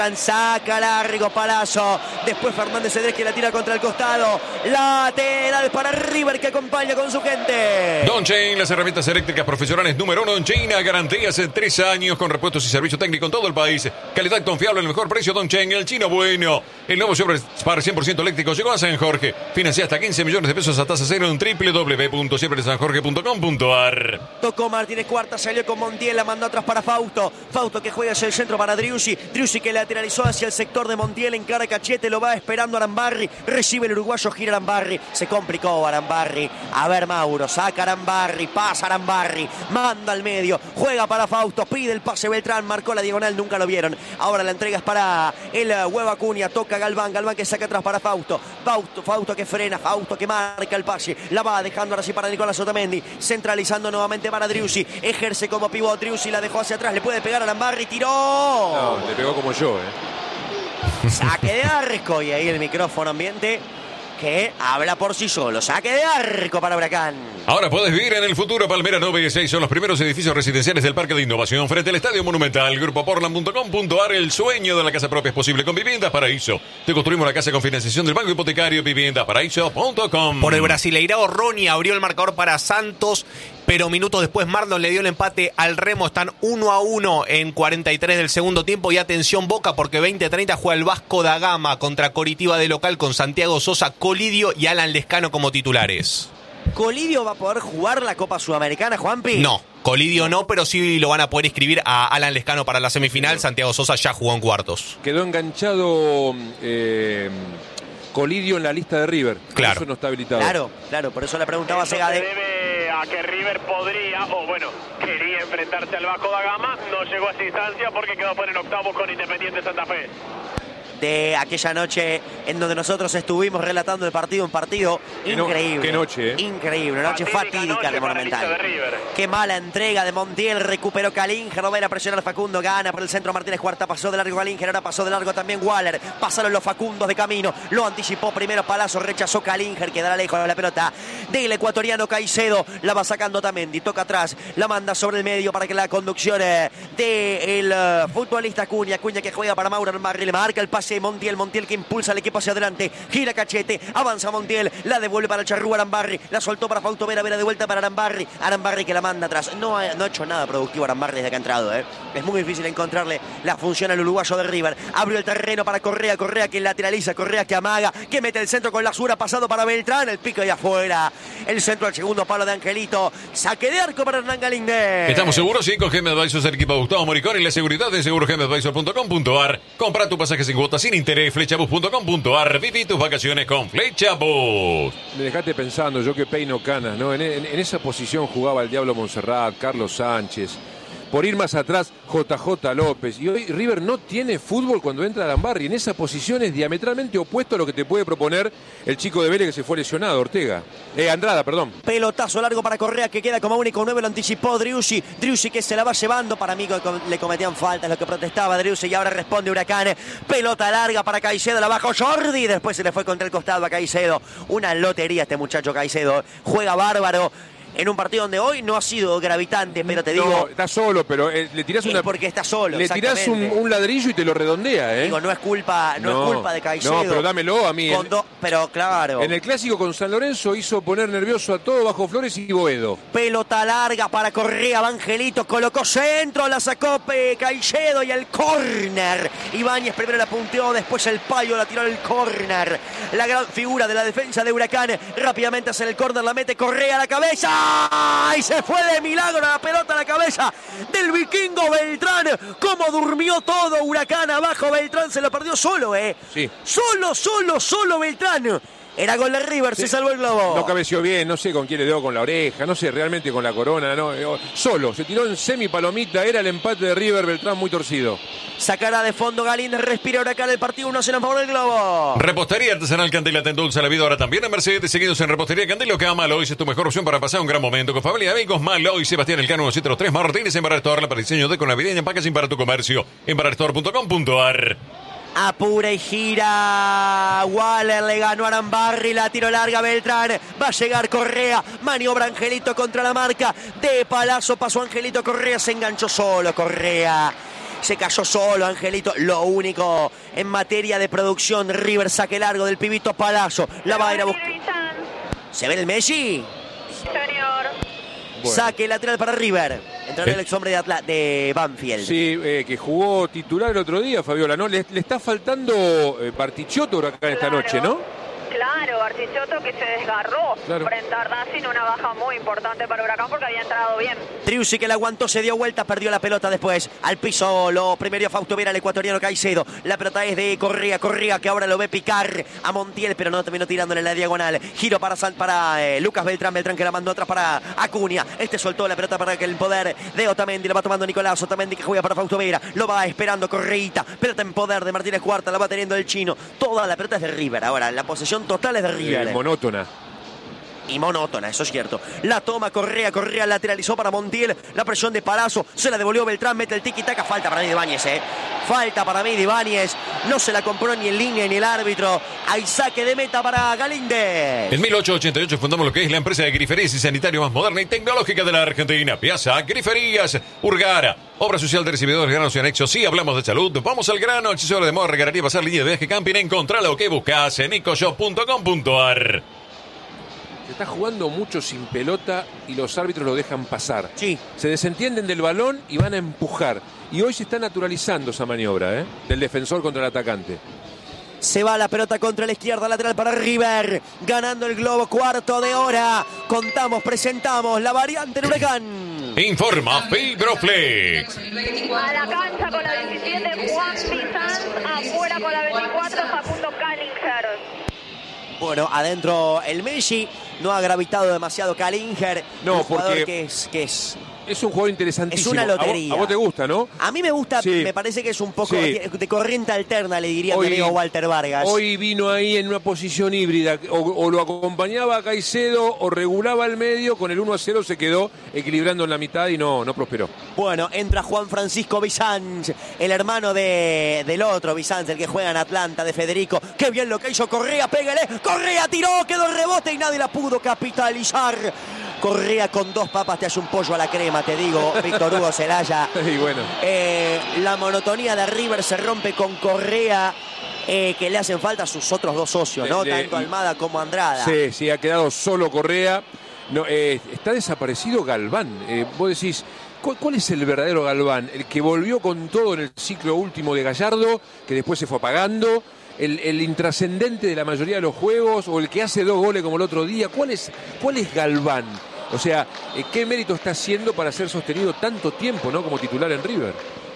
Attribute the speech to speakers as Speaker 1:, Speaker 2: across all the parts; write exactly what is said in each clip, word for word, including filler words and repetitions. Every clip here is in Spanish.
Speaker 1: Saca largo Palazzo, después Fernández Cedrés que la tira contra el costado, lateral para River que acompaña con su gente.
Speaker 2: Don Chain, las herramientas eléctricas profesionales número uno en China, garantías en tres años con repuestos y servicio técnico en todo el país, calidad confiable, el mejor precio. Don Chain, el chino bueno. El nuevo Chevrolet cien por ciento eléctrico llegó a San Jorge, financia hasta quince millones de pesos a tasa cero en doble u doble u doble u punto chevrolet san jorge punto com punto a r.
Speaker 1: Tocó Martínez Cuarta, salió con Montiel, la mandó atrás para Fausto, Fausto que juega hacia el centro para Driussi, Driussi que lateralizó hacia el sector de Montiel, encara Cachete, lo va esperando Arambarri, recibe el uruguayo, gira Arambarri, se complicó Arambarri, a ver Mauro, saca Arambarri, pasa Arambarri, manda al medio, juega para Fausto, pide el pase Beltrán, marcó la diagonal, nunca lo vieron, ahora la entrega es para el Hueva Acuña, toca Galván, Galván que saca atrás para Fausto, Fausto, Fausto que frena, Fausto que marca el pase, la va dejando ahora sí para Nicolás Otamendi, centralizando nuevamente para Driussi, ejerce como pivot, Driussi la dejó hacia atrás, le puede pegar a Arambarri, tiró.
Speaker 3: No, le pegó como yo, eh.
Speaker 1: Saque de arco y ahí el micrófono ambiente que habla por sí solo. Saque de arco para Huracán.
Speaker 2: Ahora puedes vivir en el futuro. Palmera nueve y seis son los primeros edificios residenciales del Parque de Innovación frente al Estadio Monumental. Grupo Portland punto com punto a r. El sueño de la casa propia es posible con Viviendas Paraíso. Te construimos la casa con financiación del Banco Hipotecario. Viviendas Paraíso punto com.
Speaker 4: Por el Brasileirao, Ronnie abrió el marcador para Santos, pero minutos después Marlon le dio el empate al Remo. Están uno a uno en cuarenta y tres del segundo tiempo. Y atención Boca, porque veinte treinta juega el Vasco da Gama contra Coritiba de local con Santiago Sosa, Colidio y Alan Lescano como titulares.
Speaker 1: ¿Colidio va a poder jugar la Copa Sudamericana, Juanpi?
Speaker 4: No, Colidio no, pero sí lo van a poder inscribir a Alan Lescano para la semifinal. Santiago Sosa ya jugó en cuartos.
Speaker 3: Quedó enganchado eh, Colidio en la lista de River.
Speaker 4: Claro.
Speaker 3: Eso no está habilitado.
Speaker 1: Claro, claro, por eso le preguntaba a
Speaker 5: Eso
Speaker 1: Segade.
Speaker 5: se debe a que River podría, o bueno, quería enfrentarse al Vasco da Gama. No llegó a esa instancia porque quedó por en octavos con Independiente Santa Fe.
Speaker 1: De aquella noche en donde nosotros estuvimos relatando el partido, un partido
Speaker 3: Qué no-
Speaker 1: increíble.
Speaker 3: qué noche, ¿eh?
Speaker 1: Increíble, una noche
Speaker 5: Fatídica
Speaker 1: fatídica
Speaker 5: noche
Speaker 1: de
Speaker 5: para el hincha
Speaker 1: Monumental.
Speaker 5: de River.
Speaker 1: Qué mala entrega de Montiel, recuperó Calinger, no va a ir a presionar Facundo, gana por el centro Martínez Cuarta, pasó de largo Calinger, ahora pasó de largo también Waller, pasaron los Facundos de camino, lo anticipó primero Palazzo, rechazó Calinger, quedará lejos de la pelota del ecuatoriano Caicedo, la va sacando Tamendi, toca atrás, la manda sobre el medio para que la conducción del uh, futbolista Acuña, Acuña que juega para Mauro Arambarri, le marca el pase de Montiel, Montiel que impulsa al equipo hacia adelante, gira Cachete, avanza Montiel, la devuelve para el charrúa Arambarri, la soltó para Fausto Vera, Vera de vuelta para Arambarri, Arambarri que la manda atrás, no ha, no ha hecho nada productivo Arambarri desde que ha entrado, ¿eh? Es muy difícil encontrarle la función al uruguayo de River, abrió el terreno para Correa, Correa que lateraliza, Correa que amaga, que mete el centro con la Sura, pasado para Beltrán, el pico de afuera, el centro al segundo palo de Angelito, saque de arco para Hernán Galíndez.
Speaker 2: ¿Estamos seguros? Sí, con G M Advisors, el equipo de Gustavo Moricón y la seguridad de seguro g m advisor punto com punto a r. Compra tu pasaje sin cuotas, sin interés, flechabus punto com punto a r. Viví tus vacaciones con Flechabus.
Speaker 3: Me dejaste pensando, yo que peino canas, ¿no? En, en- en esa posición jugaba el Diablo Montserrat, Carlos Sánchez. Por ir más atrás, J J López. Y hoy River no tiene fútbol cuando entra Arambarri. En esa posición es diametralmente opuesto a lo que te puede proponer el chico de Vélez que se fue lesionado, Ortega. Eh, Andrada, perdón.
Speaker 1: Pelotazo largo para Correa que queda como único nueve, lo anticipó Driussi, Driussi que se la va llevando, para mí le cometían faltas, lo que protestaba Driussi y ahora responde Huracán, pelota larga para Caicedo, la bajó Jordi, después se le fue contra el costado a Caicedo, una lotería este muchacho Caicedo, juega bárbaro. En un partido donde hoy no ha sido gravitante, pero te digo...
Speaker 3: No, está solo, pero eh, le tirás
Speaker 1: es
Speaker 3: una...
Speaker 1: porque está solo,
Speaker 3: Le tirás un, un ladrillo y te lo redondea, ¿eh?
Speaker 1: Digo, no es culpa, no,
Speaker 3: No,
Speaker 1: es culpa de Caicedo.
Speaker 3: no, pero dámelo a mí.
Speaker 1: Con do- pero claro.
Speaker 3: En el clásico con San Lorenzo hizo poner nervioso a todo Bajo Flores y Boedo.
Speaker 1: Pelota larga para Correa, Vangelito colocó centro, la sacó Pe- Caicedo y el córner. Ibáñez primero la punteó, después el payo la tiró al córner. La gran figura de la defensa de Huracán rápidamente hace el córner, la mete Correa a la cabeza. Y se fue de milagro la pelota a la cabeza del vikingo Beltrán. Cómo durmió todo Huracán abajo, Beltrán se lo perdió solo, ¿eh?
Speaker 3: Sí.
Speaker 1: Solo, solo, solo Beltrán. Era gol de River,
Speaker 3: Sí.
Speaker 1: se salvó el globo.
Speaker 3: No cabeció bien, no sé con quién le dio con la oreja, no sé realmente con la corona, no, eh, solo, se tiró en semi palomita, era el empate de River, Beltrán muy torcido.
Speaker 1: Sacará de fondo Galíndez, respira Huracán, el partido uno a cero en favor del globo.
Speaker 2: Repostería Artesanal Candela te endulza la vida ahora también en Mercedes, seguidos en Repostería Candela, que ama Malois es tu mejor opción para pasar un gran momento con familia, amigos. Malois, Sebastián Elcano, uno siete dos tres Martínez, en Barrastor, para diseño de con navideña, packaging para tu comercio, en barrastor punto com punto a r.
Speaker 1: Apura y gira. Waller le ganó a Arambarri. La tiro larga Beltrán. Va a llegar Correa. Maniobra Angelito contra la marca de Palazzo. Pasó Angelito Correa. Se enganchó solo Correa. Se cayó solo Angelito. Lo único en materia de producción, River saque largo del pibito Palazzo. La va a ir a buscar. ¿Se ve el Messi?
Speaker 5: Señor.
Speaker 3: Bueno.
Speaker 1: Saque lateral para River. Entrará el ex hombre de, Atla de Banfield.
Speaker 3: Sí, eh, que jugó titular el otro día, Fabiola, ¿no? Le, le está faltando eh, Bartichotto acá esta
Speaker 5: Claro.
Speaker 3: noche, ¿no?
Speaker 5: Claro, Bartichotto que se desgarró
Speaker 3: Claro.
Speaker 5: frente a Racing, una baja muy importante para Huracán porque había entrado bien.
Speaker 1: Triusi que la aguantó, se dio vuelta, perdió la pelota después. Al piso lo primero Fausto Vera, el ecuatoriano Caicedo. La pelota es de Correa, Correa que ahora lo ve picar a Montiel, pero no terminó tirándole la diagonal. Giro para, para eh, Lucas Beltrán, Beltrán que la mandó atrás para Acuña. Este soltó la pelota para que el poder de Otamendi la va tomando Nicolás. Otamendi que juega para Fausto Vera, lo va esperando Correita. Pelota en poder de Martínez Cuarta, la va teniendo el chino. Toda la pelota es de River. Ahora, la posesión total es de River.
Speaker 3: Eh, monótona.
Speaker 1: Y monótona, eso es cierto. La toma Correa, Correa lateralizó para Montiel. La presión de Palazzo, se la devolvió Beltrán, mete el tiki-taka. Falta para mí de Ibáñez, eh. Falta para mí de Ibáñez. No se la compró ni en línea ni el árbitro. Hay saque de meta para Galíndez.
Speaker 2: En mil ochocientos ochenta y ocho fundamos lo que es la empresa de griferías y sanitario más moderna y tecnológica de la Argentina. Piazza Griferías Urgara. Obra social de recibidores, granos y anexos. Sí, hablamos de salud. Vamos al grano. Accesorio de moda, regalaría, pasar línea de viaje, camping. Encontrá lo que buscas en ecoshop punto com punto ar.
Speaker 3: Se está jugando mucho sin pelota y los árbitros lo dejan pasar.
Speaker 1: Sí.
Speaker 3: Se desentienden del balón y van a empujar. Y hoy se está naturalizando esa maniobra, ¿eh? Del defensor contra el atacante.
Speaker 1: Se va la pelota contra la izquierda, lateral para River. Ganando el globo, cuarto de hora. Contamos, presentamos la variante del Huracán.
Speaker 2: Informa Fibroflex.
Speaker 5: A la cancha con la diecisiete, Juan Pizanz. Afuera con la veinticuatro, Facundo Kallinger.
Speaker 1: Bueno, adentro el Messi. No ha gravitado demasiado Kallinger.
Speaker 3: No,
Speaker 1: un jugador
Speaker 3: porque-
Speaker 1: que es, que es
Speaker 3: Es un jugador interesantísimo.
Speaker 1: Es una
Speaker 3: A vos-
Speaker 1: lotería.
Speaker 3: A vos, te gusta, ¿no?
Speaker 1: A mí me gusta,
Speaker 3: Sí.
Speaker 1: me parece que es un poco
Speaker 3: Sí.
Speaker 1: de corriente alterna, le diría
Speaker 3: Hoy-
Speaker 1: mi amigo Walter Vargas.
Speaker 3: Hoy vino ahí en una posición híbrida. O, o lo acompañaba a Caicedo o regulaba al medio. Con el uno a cero se quedó equilibrando en la mitad y no, no prosperó.
Speaker 1: Bueno, entra Juan Francisco Bizanz, el hermano de, del otro Bizanz, el que juega en Atlanta, de Federico. Qué bien lo que hizo Correa, pégale. Correa tiró, quedó el rebote y nadie la pudo capitalizar. Correa con dos papas te hace un pollo a la crema, te digo, Víctor Hugo Celaya.
Speaker 3: Y bueno,
Speaker 1: Eh, la monotonía de River se rompe con Correa, eh, que le hacen falta a sus otros dos socios, ¿no?
Speaker 3: Le- le-
Speaker 1: Tanto Almada como Andrada.
Speaker 3: sí, sí, ha quedado solo Correa. No, eh, está desaparecido Galván. Eh, vos decís, ¿cuál, cuál es el verdadero Galván? El que volvió con todo en el ciclo último de Gallardo, que después se fue apagando. El, el intrascendente de la mayoría de los juegos, o el que hace dos goles como el otro día. ¿Cuál es, cuál es Galván? O sea, eh, ¿qué mérito está haciendo para ser sostenido tanto tiempo, ¿no? Como titular en River?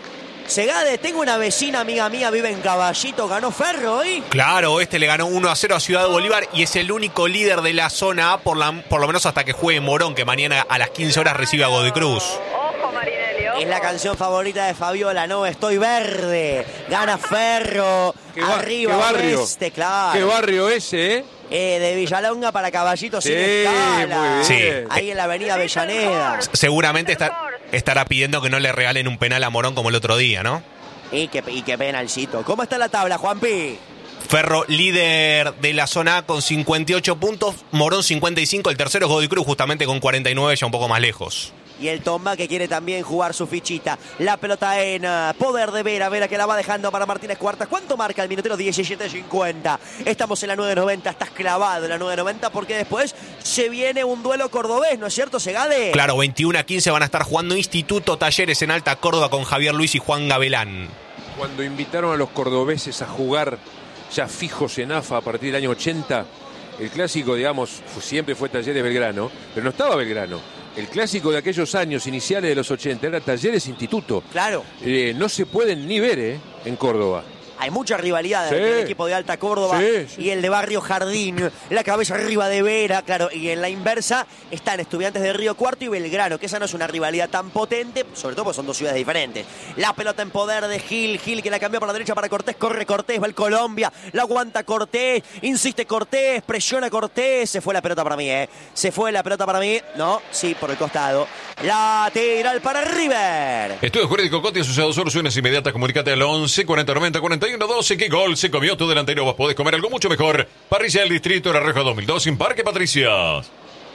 Speaker 1: Segade, tengo una vecina amiga mía, vive en Caballito, ganó Ferro hoy.
Speaker 4: Claro, este le ganó uno a cero a Ciudad Bolívar y es el único líder de la zona A, por, la, por lo menos hasta que juegue Morón, que mañana a las quince horas recibe a Godoy Cruz.
Speaker 5: Ojo, Marinelli, ojo.
Speaker 1: Es la canción favorita de Fabiola, no, estoy verde. Gana Ferro,
Speaker 3: ¿Qué, ba-
Speaker 1: arriba
Speaker 3: qué barrio?
Speaker 1: Oeste, claro.
Speaker 3: ¿Qué barrio ese, eh?
Speaker 1: Eh, de Villalonga para Caballito sin
Speaker 3: Sí,
Speaker 1: escala.
Speaker 3: muy bien.
Speaker 4: Sí.
Speaker 1: Ahí en la avenida Avellaneda.
Speaker 4: Seguramente está- estará pidiendo que no le regalen un penal a Morón como el otro día, ¿no?
Speaker 1: Y qué, y qué penalcito. ¿Cómo está la tabla, Juanpi?
Speaker 4: Ferro líder de la zona A con cincuenta y ocho puntos, Morón cincuenta y cinco, el tercero es Godoy Cruz justamente con cuarenta y nueve, ya un poco más lejos.
Speaker 1: Y el Tomba que quiere también jugar su fichita. La pelota en uh, poder de Vera. Vera que la va dejando para Martínez Cuartas. ¿Cuánto marca el minutero? diecisiete cincuenta. Estamos en la nueve noventa. Estás clavado en la nueve noventa porque después se viene un duelo cordobés, ¿no es cierto, Segade?
Speaker 4: Claro, veintiuno a quince van a estar jugando Instituto Talleres en Alta Córdoba con Javier Luis y Juan Gavelán.
Speaker 3: Cuando invitaron a los cordobeses a jugar ya fijos en A F A a partir del año ochenta, el clásico, digamos, fu- siempre fue Talleres Belgrano, pero no estaba Belgrano. El clásico de aquellos años iniciales de los ochenta era Talleres Instituto.
Speaker 1: Claro.
Speaker 3: Eh, no se pueden ni ver, ¿eh? En Córdoba.
Speaker 1: Hay mucha rivalidad
Speaker 3: Sí.
Speaker 1: entre el equipo de Alta Córdoba
Speaker 3: Sí, sí.
Speaker 1: y el de Barrio Jardín. La cabeza arriba de Vera, claro. Y en la inversa están Estudiantes de Río Cuarto y Belgrano, que esa no es una rivalidad tan potente, sobre todo porque son dos ciudades diferentes. La pelota en poder de Gil. Gil que la cambió para la derecha para Cortés. Corre Cortés, va el Colombia. La aguanta Cortés. Insiste Cortés, presiona Cortés. Se fue la pelota para mí, ¿eh? Se fue la pelota para mí. No, sí, por el costado. Lateral para River.
Speaker 2: Estudio Jurídico Coti, asociado soluciones inmediatas. Comunicate al once cuarenta noventa cuarenta y uno doce. ¿Qué gol se comió tu delantero? Vos podés comer algo mucho mejor. Parrilla del Distrito, La Reja dos mil dos, en Parque Patricias.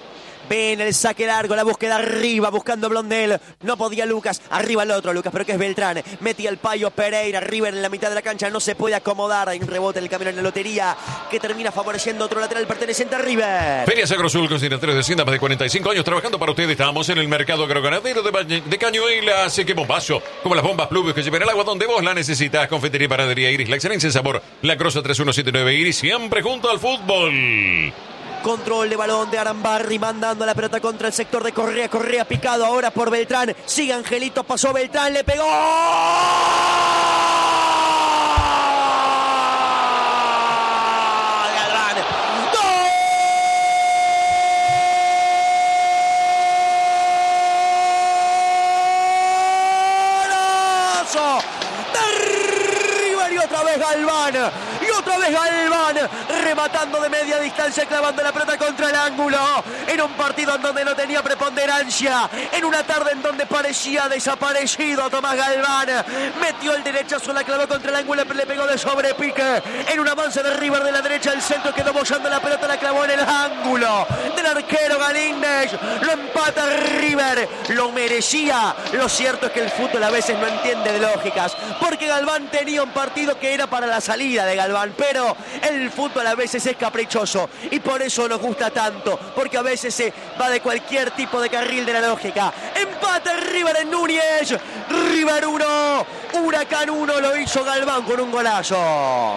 Speaker 1: Ven el saque largo, la búsqueda arriba, buscando Blondel. No podía Lucas, arriba el otro Lucas, pero que es Beltrán. Metía el payo Pereira, River en la mitad de la cancha, no se puede acomodar. Hay un rebote en el camino en la lotería que termina favoreciendo otro lateral perteneciente a River.
Speaker 2: Feria Agrosul, consignatarios de Hacienda, más de cuarenta y cinco años trabajando para ustedes. Estamos en el mercado agroganadero de, Bañe- de Cañuelas. Así que bombazo, como las bombas Pluvius que llevan el agua donde vos la necesitas. Confitería y panadería Iris, la excelencia en sabor. La Grosa tres uno siete nueve Iris, siempre junto al fútbol.
Speaker 1: Control de balón de Arambarri, mandando la pelota contra el sector de Correa. Correa picado ahora por Beltrán. Sigue Angelito, pasó Beltrán, le pegó. Galván. ¡Golazo! De River y otra vez Galván. Y otra vez Galván, rematando de media distancia, clavando la pelota contra el ángulo. En un partido en donde no tenía preponderancia, en una tarde en donde parecía desaparecido Tomás Galván. Metió el derechazo, la clavó contra el ángulo, le pegó de sobrepique. En un avance de River de la derecha, el centro quedó bollando la pelota, la clavó en el ángulo del arquero Galíndez. Lo empata River, lo merecía. Lo cierto es que el fútbol a veces no entiende de lógicas, porque Galván tenía un partido que era para la salida de Galván, pero el fútbol a veces es caprichoso y por eso nos gusta tanto, porque a veces se va de cualquier tipo de carril de la lógica. Empate River en Núñez, River uno, Huracán uno, lo hizo Galván con un golazo.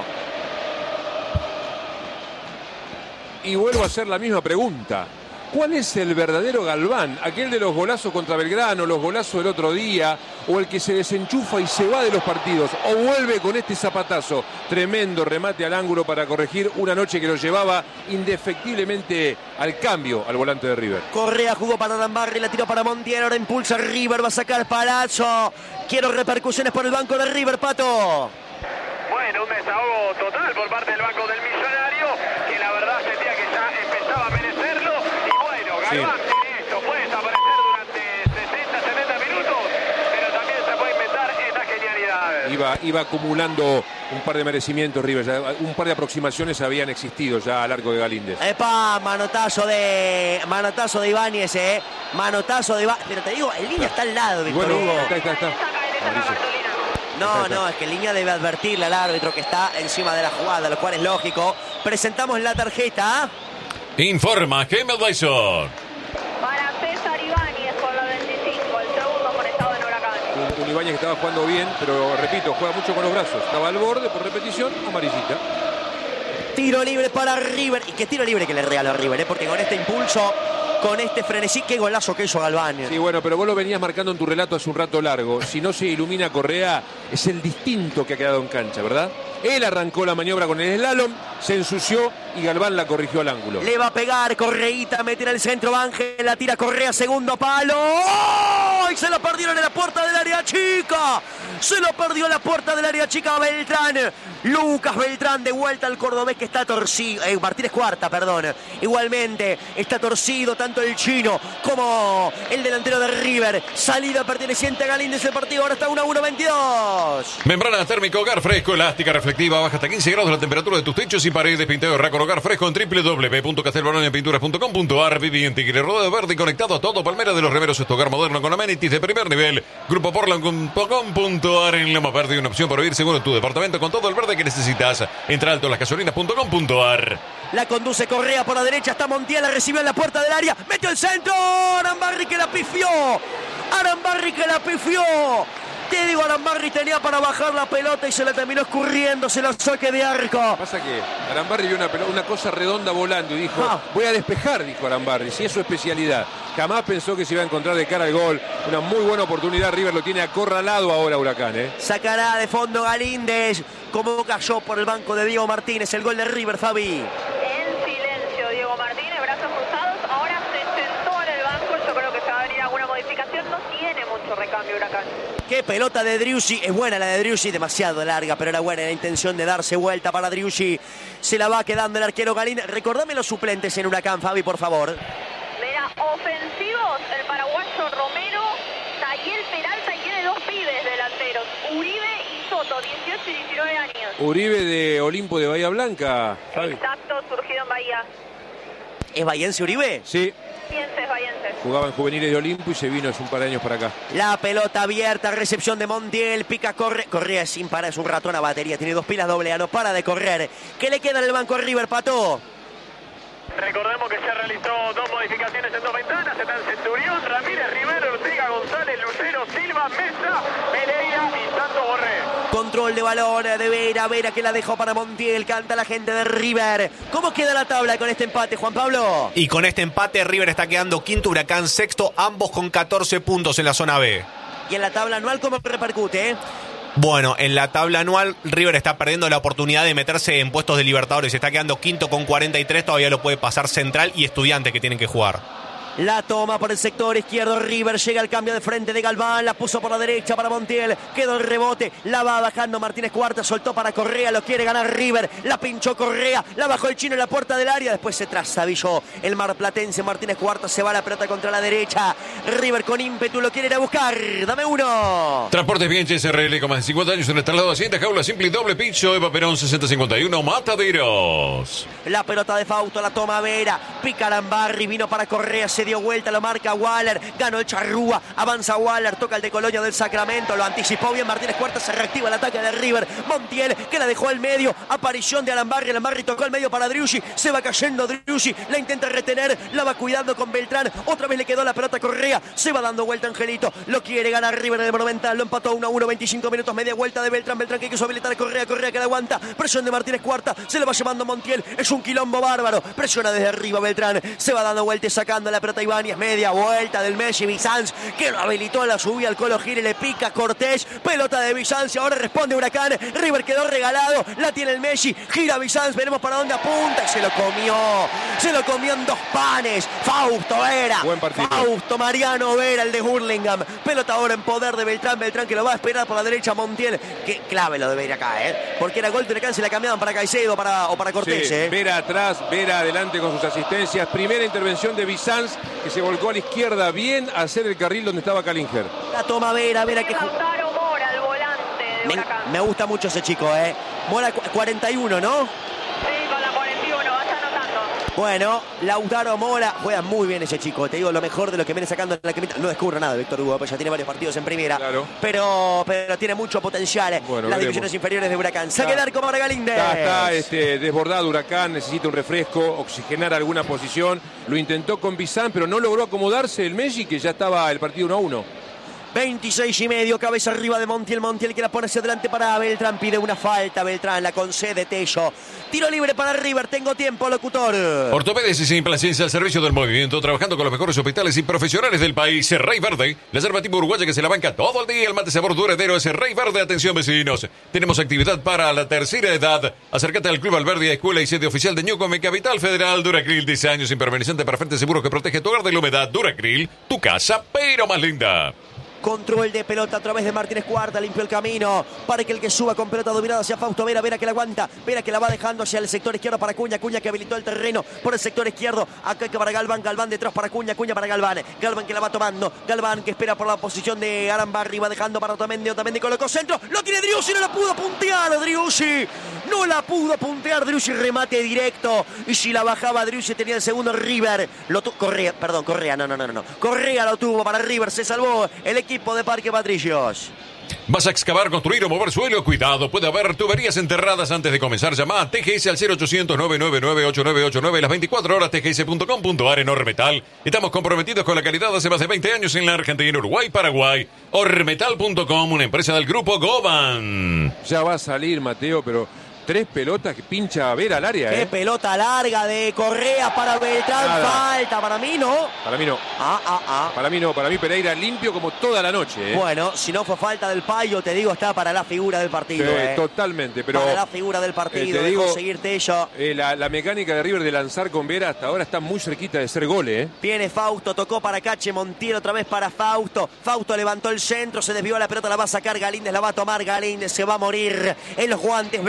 Speaker 3: Y vuelvo a hacer la misma pregunta. ¿Cuál es el verdadero Galván? ¿Aquel de los golazos contra Belgrano, los golazos del otro día, o el que se desenchufa y se va de los partidos, o vuelve con este zapatazo? Tremendo remate al ángulo para corregir una noche que lo llevaba indefectiblemente al cambio al volante de River.
Speaker 1: Correa jugó para Arambarri, la tiró para Montiel, ahora impulsa River, va a sacar Palazzo. Quiero repercusiones por el banco de River, Pato.
Speaker 5: Bueno, un desahogo total por parte del banco del Millonario, que la verdad sentía que ya empezaba a merecerlo. Y bueno, Galván
Speaker 3: Sí.
Speaker 5: tiene esto, puede desaparecer durante sesenta, setenta minutos, pero también se puede inventar esta genialidad.
Speaker 3: Iba, iba acumulando un par de merecimientos River, ya un par de aproximaciones habían existido ya al arco de Galíndez.
Speaker 1: Epa, manotazo de manotazo de Ibáñez, eh. Manotazo de Ibáñez. Pero te digo, el línea está al lado,
Speaker 3: Y
Speaker 1: Víctor
Speaker 3: bueno,
Speaker 1: Hugo.
Speaker 3: está, está, está. Mauricio.
Speaker 1: No, no, es que el línea debe advertirle al árbitro que está encima de la jugada, lo cual es lógico. Presentamos la tarjeta.
Speaker 2: Informa Gemma Dyson.
Speaker 6: Para César Ibáñez con la veinticinco, el segundo conectado en Huracán.
Speaker 3: Un, un Ibáñez que estaba jugando bien, pero repito, juega mucho con los brazos. Estaba al borde, por repetición, amarillita.
Speaker 1: Tiro libre para River. Y qué tiro libre que le regaló a River, ¿eh? Porque con este impulso, con este frenesí, qué golazo que hizo Galván.
Speaker 3: Sí, bueno, pero vos lo venías marcando en tu relato hace un rato largo. Si no se ilumina Correa, es el distinto que ha quedado en cancha, ¿verdad? Él arrancó la maniobra con el slalom, se ensució y Galván la corrigió al ángulo.
Speaker 1: Le va a pegar, Correíta, mete en el centro, Ángel, la tira Correa, segundo palo. ¡Oh! Y se lo perdieron en la puerta del área chica. Se lo perdió en la puerta del área chica Beltrán. Lucas Beltrán de vuelta al cordobés que está torcido. Eh, Martínez Cuarta, perdón. Igualmente está torcido tanto el chino como el delantero de River. Salida perteneciente a Galíndez el partido. Ahora está uno a uno, veintidós.
Speaker 2: Membrana térmica Hogar Fresco, elástica, reflectiva, baja hasta quince grados la temperatura de tus techos y paredes. Pintado Racor Hogar Fresco en doble u doble u doble u punto castelbaronia pinturas punto com punto ar. Viviente que le rodea verde y conectado a todo. Palmera de los Remeros, este hogar moderno con amenities de primer nivel. Grupo Portland punto com punto ar. En Loma Verde, una opción para vivir seguro en tu departamento con todo el verde que necesitas. Entra alto en las gasolinas punto com punto ar.
Speaker 1: La conduce Correa por la derecha, está Montiel, la recibió en la puerta del área, metió el centro, Arambarri que la pifió, Arambarri que la pifió. Te digo, Arambarri tenía para bajar la pelota y se la terminó escurriendo, se la saque de arco.
Speaker 3: Pasa que Arambarri vio una, pelota, una cosa redonda volando y dijo,
Speaker 1: Ah.
Speaker 3: voy a despejar, dijo Arambarri, si es su especialidad. Jamás pensó que se iba a encontrar de cara al gol. Una muy buena oportunidad, River lo tiene acorralado ahora Huracán, ¿eh?
Speaker 1: Sacará de fondo Galíndez, como cayó por el banco de Diego Martínez, el gol de River, Fabi.
Speaker 6: En silencio, Diego Martínez, brazos cruzados. Ahora se sentó en el banco. Yo creo que se va a venir alguna modificación. No tiene mucho recambio Huracán.
Speaker 1: Qué pelota de Driussi, es buena la de Driussi, demasiado larga, pero era buena la intención de darse vuelta para Driussi. Se la va quedando el arquero Galíndez. Recordame los suplentes en Huracán, Fabi, por favor.
Speaker 6: Mira, ofensivos, el paraguayo Romero, Tayel Peralta y tiene dos pibes delanteros, Uribe y Soto, dieciocho y diecinueve años.
Speaker 3: Uribe de Olimpo de Bahía Blanca, Fabi.
Speaker 6: Exacto, surgido en Bahía.
Speaker 1: ¿Es bahiense Uribe?
Speaker 3: Sí.
Speaker 6: Bahiense, Bahiense.
Speaker 3: Jugaba en juveniles de Olimpo y se vino hace un par de años para acá.
Speaker 1: La pelota abierta, recepción de Montiel, pica, corre, Correa sin parar, es un ratón a batería, tiene dos pilas doble A, no para de correr. ¿Qué le queda en el banco a River, Pato?
Speaker 5: Recordemos que ya realizó dos modificaciones en dos ventanas. Están Centurión, Ramírez, Rivero, Ortega, González, Lucero, Silva, Mesa, Pereira y Santos Borré.
Speaker 1: Control de balón de Vera, Vera que la dejó para Montiel, canta la gente de River. ¿Cómo queda la tabla con este empate, Juan Pablo?
Speaker 4: Y con este empate River está quedando quinto, Huracán sexto, ambos con catorce puntos en la zona B.
Speaker 1: Y en la tabla anual, ¿cómo repercute? Eh?
Speaker 4: Bueno, en la tabla anual River está perdiendo la oportunidad de meterse en puestos de Libertadores. Está quedando quinto con cuarenta y tres, todavía lo puede pasar Central y Estudiantes que tienen que jugar.
Speaker 1: La toma por el sector izquierdo, River llega al cambio de frente de Galván, la puso por la derecha para Montiel, quedó el rebote, la va bajando Martínez Cuarta, soltó para Correa, lo quiere ganar River, la pinchó Correa, la bajó el chino en la puerta del área, después se trastabilló el marplatense Martínez Cuarta, se va la pelota contra la derecha, River con ímpetu lo quiere ir a buscar, dame uno.
Speaker 2: Transportes Bienches R L con más de cincuenta años en el traslado de Hacienda, jaula simple y doble piso, Eva Perón sesenta cincuenta y uno, Mataderos.
Speaker 1: La pelota de Fausto, la toma Vera, pica Arambarri, vino para Correa, se dio vuelta, lo marca Waller, ganó el Charrúa, avanza Waller, toca el de Colonia del Sacramento, lo anticipó bien Martínez Cuarta, se reactiva el ataque de River, Montiel que la dejó al medio, aparición de Arambarri, Arambarri tocó al medio para Driussi, se va cayendo Driussi, la intenta retener, la va cuidando con Beltrán, otra vez le quedó la pelota a Correa, se va dando vuelta Angelito, lo quiere ganar River en el Monumental, lo empató uno a uno, veinticinco minutos, media vuelta de Beltrán, Beltrán que quiso habilitar a Correa, Correa que la aguanta, presión de Martínez Cuarta, se le va llevando Montiel, es un quilombo bárbaro, presiona desde arriba Beltrán, se va dando vuelta y sacando la pelota Ibáñez, media vuelta del Messi, Bizanz, que lo habilitó a la subida al Colo Gire, le pica Cortés, pelota de Bizanz, y ahora responde Huracán, River quedó regalado, la tiene el Messi, gira Bizanz, veremos para dónde apunta, y se lo comió, se lo comió en dos panes, Fausto Vera,
Speaker 3: buen partido.
Speaker 1: Fausto Mariano Vera, el de Hurlingham, pelota ahora en poder de Beltrán, Beltrán que lo va a esperar por la derecha, Montiel, que clave lo de Vera acá, ¿eh? Porque era gol de Huracán, se la cambiaban para Caicedo para, o para Cortés,
Speaker 3: Sí,
Speaker 1: ¿eh?
Speaker 3: Vera atrás, Vera adelante con sus asistencias, primera intervención de Bizanz, que se volcó a la izquierda bien a hacer el carril donde estaba Kalinger.
Speaker 1: La toma Vera, Vera que...
Speaker 6: Lautaro Mora, el volante de
Speaker 1: Me,
Speaker 6: Huracán.
Speaker 1: me gusta mucho ese chico, ¿eh? Mora cu- cuarenta y uno, ¿no?
Speaker 6: Sí, con la cuarenta y uno, vas anotando.
Speaker 1: Bueno, Lautaro Mora juega muy bien ese chico. Te digo, lo mejor de lo que viene sacando en la quemita. No descubro nada, Víctor Hugo, pues ya tiene varios partidos en primera.
Speaker 3: Claro.
Speaker 1: Pero, pero tiene mucho potencial.
Speaker 3: Bueno,
Speaker 1: las
Speaker 3: veremos.
Speaker 1: divisiones inferiores de Huracán. Saque
Speaker 3: Está-
Speaker 1: de arco para Galíndez.
Speaker 3: Está, está este, desbordado Huracán, necesita un refresco, oxigenar alguna posición. Lo intentó con Bizán, pero no logró acomodarse el Messi, que ya estaba el partido uno a uno.
Speaker 1: veintiséis y medio, cabeza arriba de Montiel, Montiel que la pone hacia adelante para Beltrán, pide una falta, Beltrán la concede Tello, tiro libre para River, tengo tiempo, locutor.
Speaker 2: Ortopedes y Simplacencia al servicio del movimiento, trabajando con los mejores hospitales y profesionales del país. Rey Verde, la yerba tipo uruguaya que se la banca todo el día, el mate sabor duradero es Rey Verde. Atención vecinos, tenemos actividad para la tercera edad. Acércate al Club Alberdi, escuela y sede oficial de Ñucome, Capital Federal. Duracril, diez años, impermanecente para frente seguro que protege tu hogar de la humedad. Duracril, tu casa, pero más linda.
Speaker 1: Control de pelota a través de Martínez Cuarta, limpió el camino para que el que suba con pelota dominada hacia Fausto Vera, Vera que la aguanta, Vera que la va dejando hacia el sector izquierdo para Cuña, Cuña que habilitó el terreno por el sector izquierdo, acá que para Galván, Galván detrás para Cuña, Cuña para Galván, Galván que la va tomando, Galván que espera por la posición de Arambarri, va dejando para Otamendi, Otamendi colocó centro, lo tiene Driussi, no la pudo puntear Driussi, no la pudo puntear Driussi, remate directo, y si la bajaba Driussi tenía el segundo River, lo tu Correa, perdón, Correa, no, no, no, no, Correa lo tuvo para River, se salvó el equipo de Parque Patricios.
Speaker 2: ¿Vas a excavar, construir o mover suelo? Cuidado, puede haber tuberías enterradas antes de comenzar. Llama a T G S al cero ochocientos, nueve nueve nueve, ocho nueve ocho nueve las veinticuatro horas, T G S punto com punto A R en Ormetal. Estamos comprometidos con la calidad hace más de veinte años en la Argentina, Uruguay, Paraguay. Ormetal punto com, una empresa del grupo Goban.
Speaker 3: Ya va a salir Mateo, pero tres pelotas que pincha a Vera al área,
Speaker 1: Qué
Speaker 3: ¿eh?
Speaker 1: pelota larga de Correa para Beltrán,
Speaker 3: Nada.
Speaker 1: falta para mí, ¿no?
Speaker 3: Para mí no,
Speaker 1: Ah, ah, ah.
Speaker 3: para mí no, para mí Pereira limpio como toda la noche, ¿eh?
Speaker 1: Bueno, si no fue falta del Payo, te digo, está para la figura del partido,
Speaker 3: Sí,
Speaker 1: eh.
Speaker 3: totalmente, pero
Speaker 1: Para la figura del partido,
Speaker 3: eh, te
Speaker 1: de
Speaker 3: digo,
Speaker 1: conseguirte ello.
Speaker 3: eh, la, la mecánica de River de lanzar con Vera hasta ahora está muy cerquita de ser gol, ¿eh?
Speaker 1: Viene Fausto, tocó para Cache, Montiel otra vez para Fausto. Fausto levantó el centro, se desvió la pelota, la va a sacar Galíndez, la va a tomar Galíndez, se va a morir en los guantes blancos de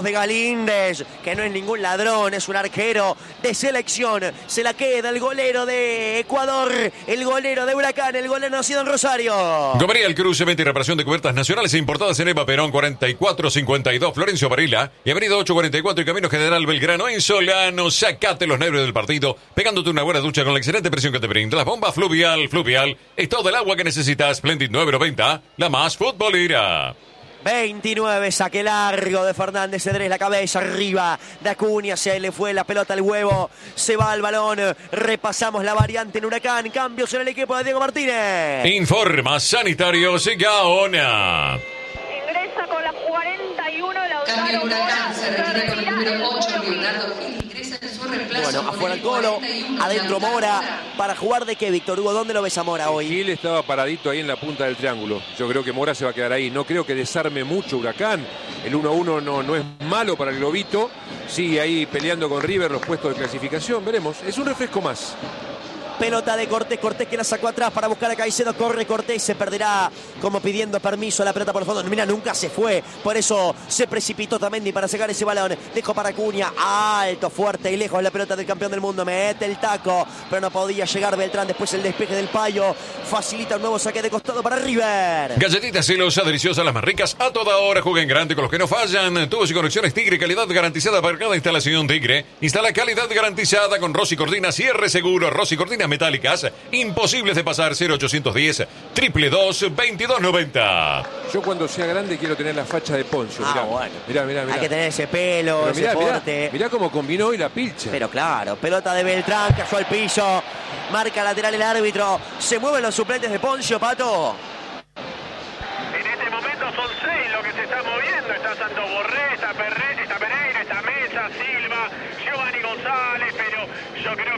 Speaker 1: de Galíndez, que no es ningún ladrón, es un arquero de selección. Se la queda el golero de Ecuador, el golero de Huracán, el golero nacido en Rosario.
Speaker 2: Gomería El Cruce, venta y reparación de cubiertas nacionales e importadas en Eva Perón cuarenta y cuatro cincuenta y dos, Florencio Varela y Avenida ocho cuarenta y cuatro y Camino General Belgrano en Solano. Sacate los nervios del partido pegándote una buena ducha con la excelente presión que te brinda la bomba Fluvial. Fluvial es todo el agua que necesitas. Splendid nueve noventa, la más futbolera.
Speaker 1: veintinueve, saque largo de Fernández Cedrés, la cabeza arriba de Acuña, se le fue la pelota al huevo, se va el balón, repasamos la variante en Huracán, cambios en el equipo de Diego Martínez.
Speaker 2: Informa Sanitarios Gaona.
Speaker 6: Ingresa con la cuarenta y uno Lautaro.
Speaker 7: Cambio Huracán, se retira con el número ocho,
Speaker 6: Colo
Speaker 7: Leonardo Gil, ingresa en su reemplazo.
Speaker 1: Bueno, afuera el
Speaker 7: con
Speaker 1: Colo,
Speaker 7: cuarenta y uno,
Speaker 1: adentro
Speaker 7: Lautaro
Speaker 1: Mora,
Speaker 7: Mora.
Speaker 1: para jugar de qué, Víctor Hugo, ¿dónde lo ves a Mora hoy?
Speaker 3: Gil estaba paradito ahí en la punta del triángulo. Yo creo que Mora se va a quedar ahí. No creo que desarme mucho Huracán. El uno a uno no, no es malo para el Globito. Sigue ahí peleando con River los puestos de clasificación. Veremos. Es un refresco más.
Speaker 1: Pelota de Cortés, Cortés que la sacó atrás para buscar a Caicedo, corre Cortés, se perderá como pidiendo permiso a la pelota por el fondo. Mira, nunca se fue, por eso se precipitó Tamendi para sacar ese balón. Dejó para Acuña, alto, fuerte y lejos la pelota del campeón del mundo, mete el taco, pero no podía llegar Beltrán. Después el despeje del Payo facilita un nuevo saque de costado para River.
Speaker 2: Galletitas celosas, deliciosas, las más ricas, a toda hora. Jueguen grande con los que no fallan. Tubos y conexiones Tigre, calidad garantizada para cada instalación Tigre. Instala calidad garantizada con Rossi Cortina, cierre seguro, Rossi Cortina metálicas, imposibles de pasar. Cero ochocientos diez, triple dos, veintidós noventa.
Speaker 3: Yo cuando sea grande quiero tener la facha de Poncio.
Speaker 1: Ah,
Speaker 3: Mirá,
Speaker 1: bueno.
Speaker 3: mirá, mirá, mirá.
Speaker 1: Hay que tener ese pelo,
Speaker 3: Pero
Speaker 1: ese
Speaker 3: mirá, mirá,
Speaker 1: porte.
Speaker 3: mirá cómo combinó hoy la pilcha.
Speaker 1: Pero claro, pelota de Beltrán, cayó al piso, marca lateral el árbitro, se mueven los suplentes de Poncio, Pato.
Speaker 5: En este momento son seis los que se están moviendo. Está Santos Borré, está, Perre, está Pereira, está Mesa, Silva, Giovanni González, pero yo creo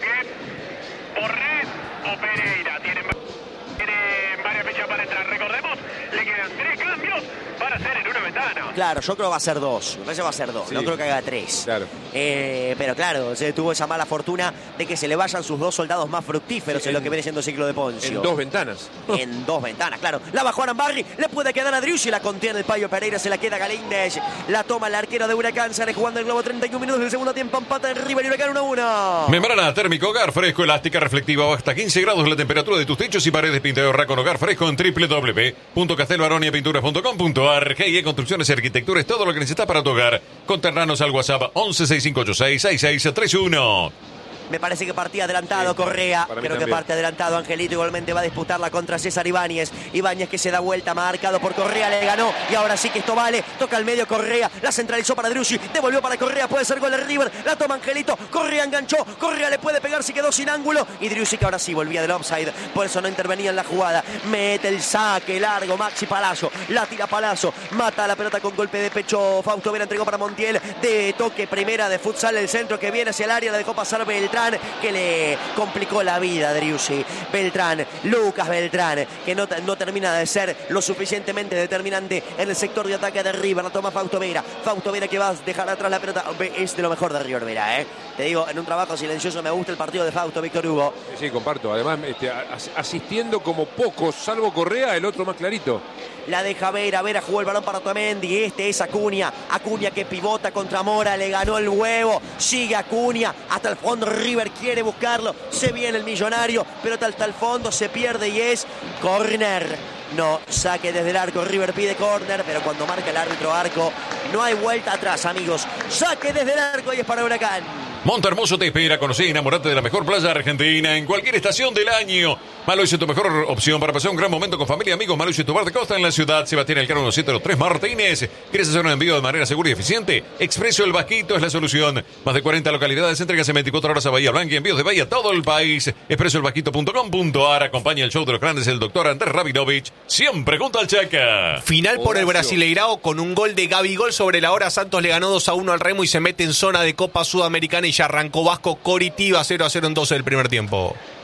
Speaker 5: que Borré o Pereira tienen, tienen varias fechas para entrar. Recordemos, le quedan tres cambios para hacer en una ventana.
Speaker 1: Claro, yo creo que va a ser dos, me parece que va a ser dos,
Speaker 3: Sí.
Speaker 1: no creo que haga tres.
Speaker 3: Claro.
Speaker 1: Eh, pero claro, se tuvo esa mala fortuna de que se le vayan sus dos soldados más fructíferos
Speaker 3: Sí,
Speaker 1: en, lo
Speaker 3: en-
Speaker 1: que viene siendo el ciclo de Poncio.
Speaker 3: En dos ventanas.
Speaker 1: En dos ventanas, claro. La bajó Arambarri, le puede quedar a Driussi, la contiene el Payo Pereira, se la queda Galíndez. La toma el arquero de Huracán, sale jugando el globo treinta y un minutos del segundo tiempo, empata en River y Huracán uno a uno.
Speaker 2: Membrana térmico Hogar Fresco, elástica, reflectiva, hasta quince grados la temperatura de tus techos y paredes. Pintado Racon Hogar Fresco en w w w punto castelbaronia pinturas punto com punto a r. G I E Construcciones y Arquitectura es todo lo que necesitas para tu hogar. Conternanos al WhatsApp once sesenta y cinco ochenta y seis sesenta y seis treinta y uno.
Speaker 1: Me parece que partía adelantado
Speaker 3: Sí,
Speaker 1: Correa.
Speaker 3: para mí
Speaker 1: Creo que
Speaker 3: también.
Speaker 1: parte adelantado Angelito. Igualmente va a disputarla contra César Ibáñez. Ibáñez que se da vuelta, marcado por Correa. Le ganó. Y ahora sí que esto vale. Toca al medio Correa. La centralizó para Driussi. Devolvió para Correa. Puede ser gol de River. La toma Angelito. Correa enganchó. Correa le puede pegar. Se quedó sin ángulo. Y Driussi que ahora sí volvía del offside. Por eso no intervenía en la jugada. Mete el saque largo. Maxi Palazzo. La tira Palazzo. Mata la pelota con golpe de pecho. Fausto Vera entregó para Montiel. De toque primera de futsal. El centro que viene hacia el área. La dejó pasar Beltrán. Que le complicó la vida a Driussi. Beltrán, Lucas Beltrán, que no, no termina de ser lo suficientemente determinante en el sector de ataque de River. La toma Fausto Vera. Fausto Vera que va a dejar atrás la pelota. Es de lo mejor de River Vera, ¿eh? Te digo, en un trabajo silencioso me gusta el partido de Fausto, Víctor Hugo.
Speaker 3: Sí, sí, comparto. Además, este, as- asistiendo como pocos, salvo Correa, el otro más clarito.
Speaker 1: La deja Vera, Vera jugó el balón para Otamendi. Este es Acuña. Acuña que pivota contra Mora, le ganó el huevo. Sigue Acuña hasta el fondo. River quiere buscarlo. Se viene el millonario, pero hasta el fondo se pierde y es córner. No, saque desde el arco. River pide córner, pero cuando marca el árbitro arco, no hay vuelta atrás, amigos. Saque desde el arco y es para Huracán.
Speaker 2: Monte Hermoso te espera, conocer y enamorarte de la mejor playa argentina en cualquier estación del año. Maluche, tu mejor opción para pasar un gran momento con familia y amigos. Maluche, tu bar de costa en la ciudad. Sebastián Elcano uno siete tres Martínez. ¿Quieres hacer un envío de manera segura y eficiente? Expreso El Vasquito es la solución. Más de cuarenta localidades, entregas en veinticuatro horas a Bahía Blanca y envíos de Bahía a todo el país. expreso el vasquito punto com punto a r. Acompaña el show de los grandes el doctor Andrés Rabinovich. Siempre junto al Chaca.
Speaker 4: Final por el
Speaker 3: Horacio.
Speaker 4: Brasileirao con un gol de Gabigol sobre la hora. Santos le ganó dos a uno al Remo y se mete en zona de Copa Sudamericana y ya arrancó Vasco Coritiba cero a cero en doce del primer tiempo.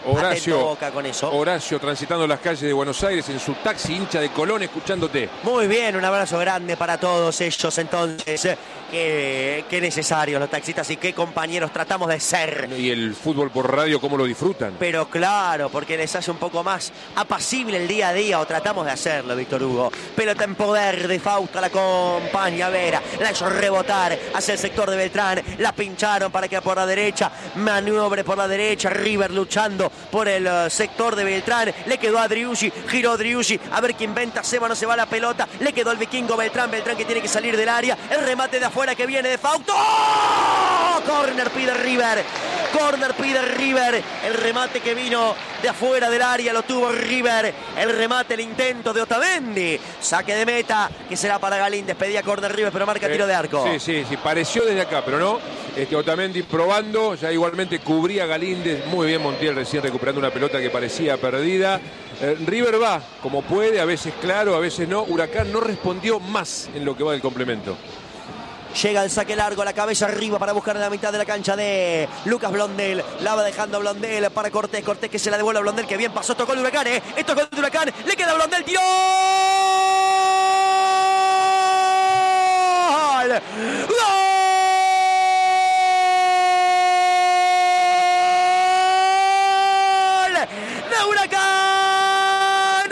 Speaker 3: Horacio,
Speaker 1: Atento Boca con eso.
Speaker 3: Horacio transitando las calles de Buenos Aires en su taxi, hincha de Colón, escuchándote.
Speaker 1: Muy bien, un abrazo grande para todos ellos entonces. Eh, qué, qué necesarios los taxistas y qué compañeros tratamos de ser.
Speaker 3: Y el fútbol por radio, ¿cómo lo disfrutan?
Speaker 1: Pero claro, porque les hace un poco más apacible el día a día, o tratamos de hacerlo, Víctor Hugo. Pelota en poder de Fausto, la acompaña Vera, la hizo rebotar hacia el sector de Beltrán, la pincharon para que por la derecha, maniobre por la derecha, River luchando por el uh, sector de Beltrán, le quedó a Driussi, giró Driussi, a ver quién inventa, se va, no se va la pelota, le quedó al vikingo Beltrán, Beltrán que tiene que salir del área, el remate de afuera que viene de Fausto, ¡oh! Corner pide River, corner pide River, el remate que vino de afuera del área lo tuvo River, el remate, el intento de Otamendi, saque de meta que será para Galíndez, pedía corner River pero marca
Speaker 3: Eh,
Speaker 1: tiro de arco.
Speaker 3: Sí, sí, sí, pareció desde acá, pero no. Este, Otamendi probando, ya igualmente cubría a Galíndez, muy bien Montiel recién recuperando una pelota que parecía perdida. Eh, River va como puede, a veces claro, a veces no. Huracán no respondió más en lo que va del complemento.
Speaker 1: Llega el saque largo, la cabeza arriba para buscar en la mitad de la cancha de Lucas Blondel. La va dejando Blondel para Cortés. Cortés que se la devuelve a Blondel, que bien pasó. Tocó el Huracán, ¿eh? Esto con el Huracán. Le queda Blondel, tiró. ¡Gol! ¡Gol! ¡De Huracán!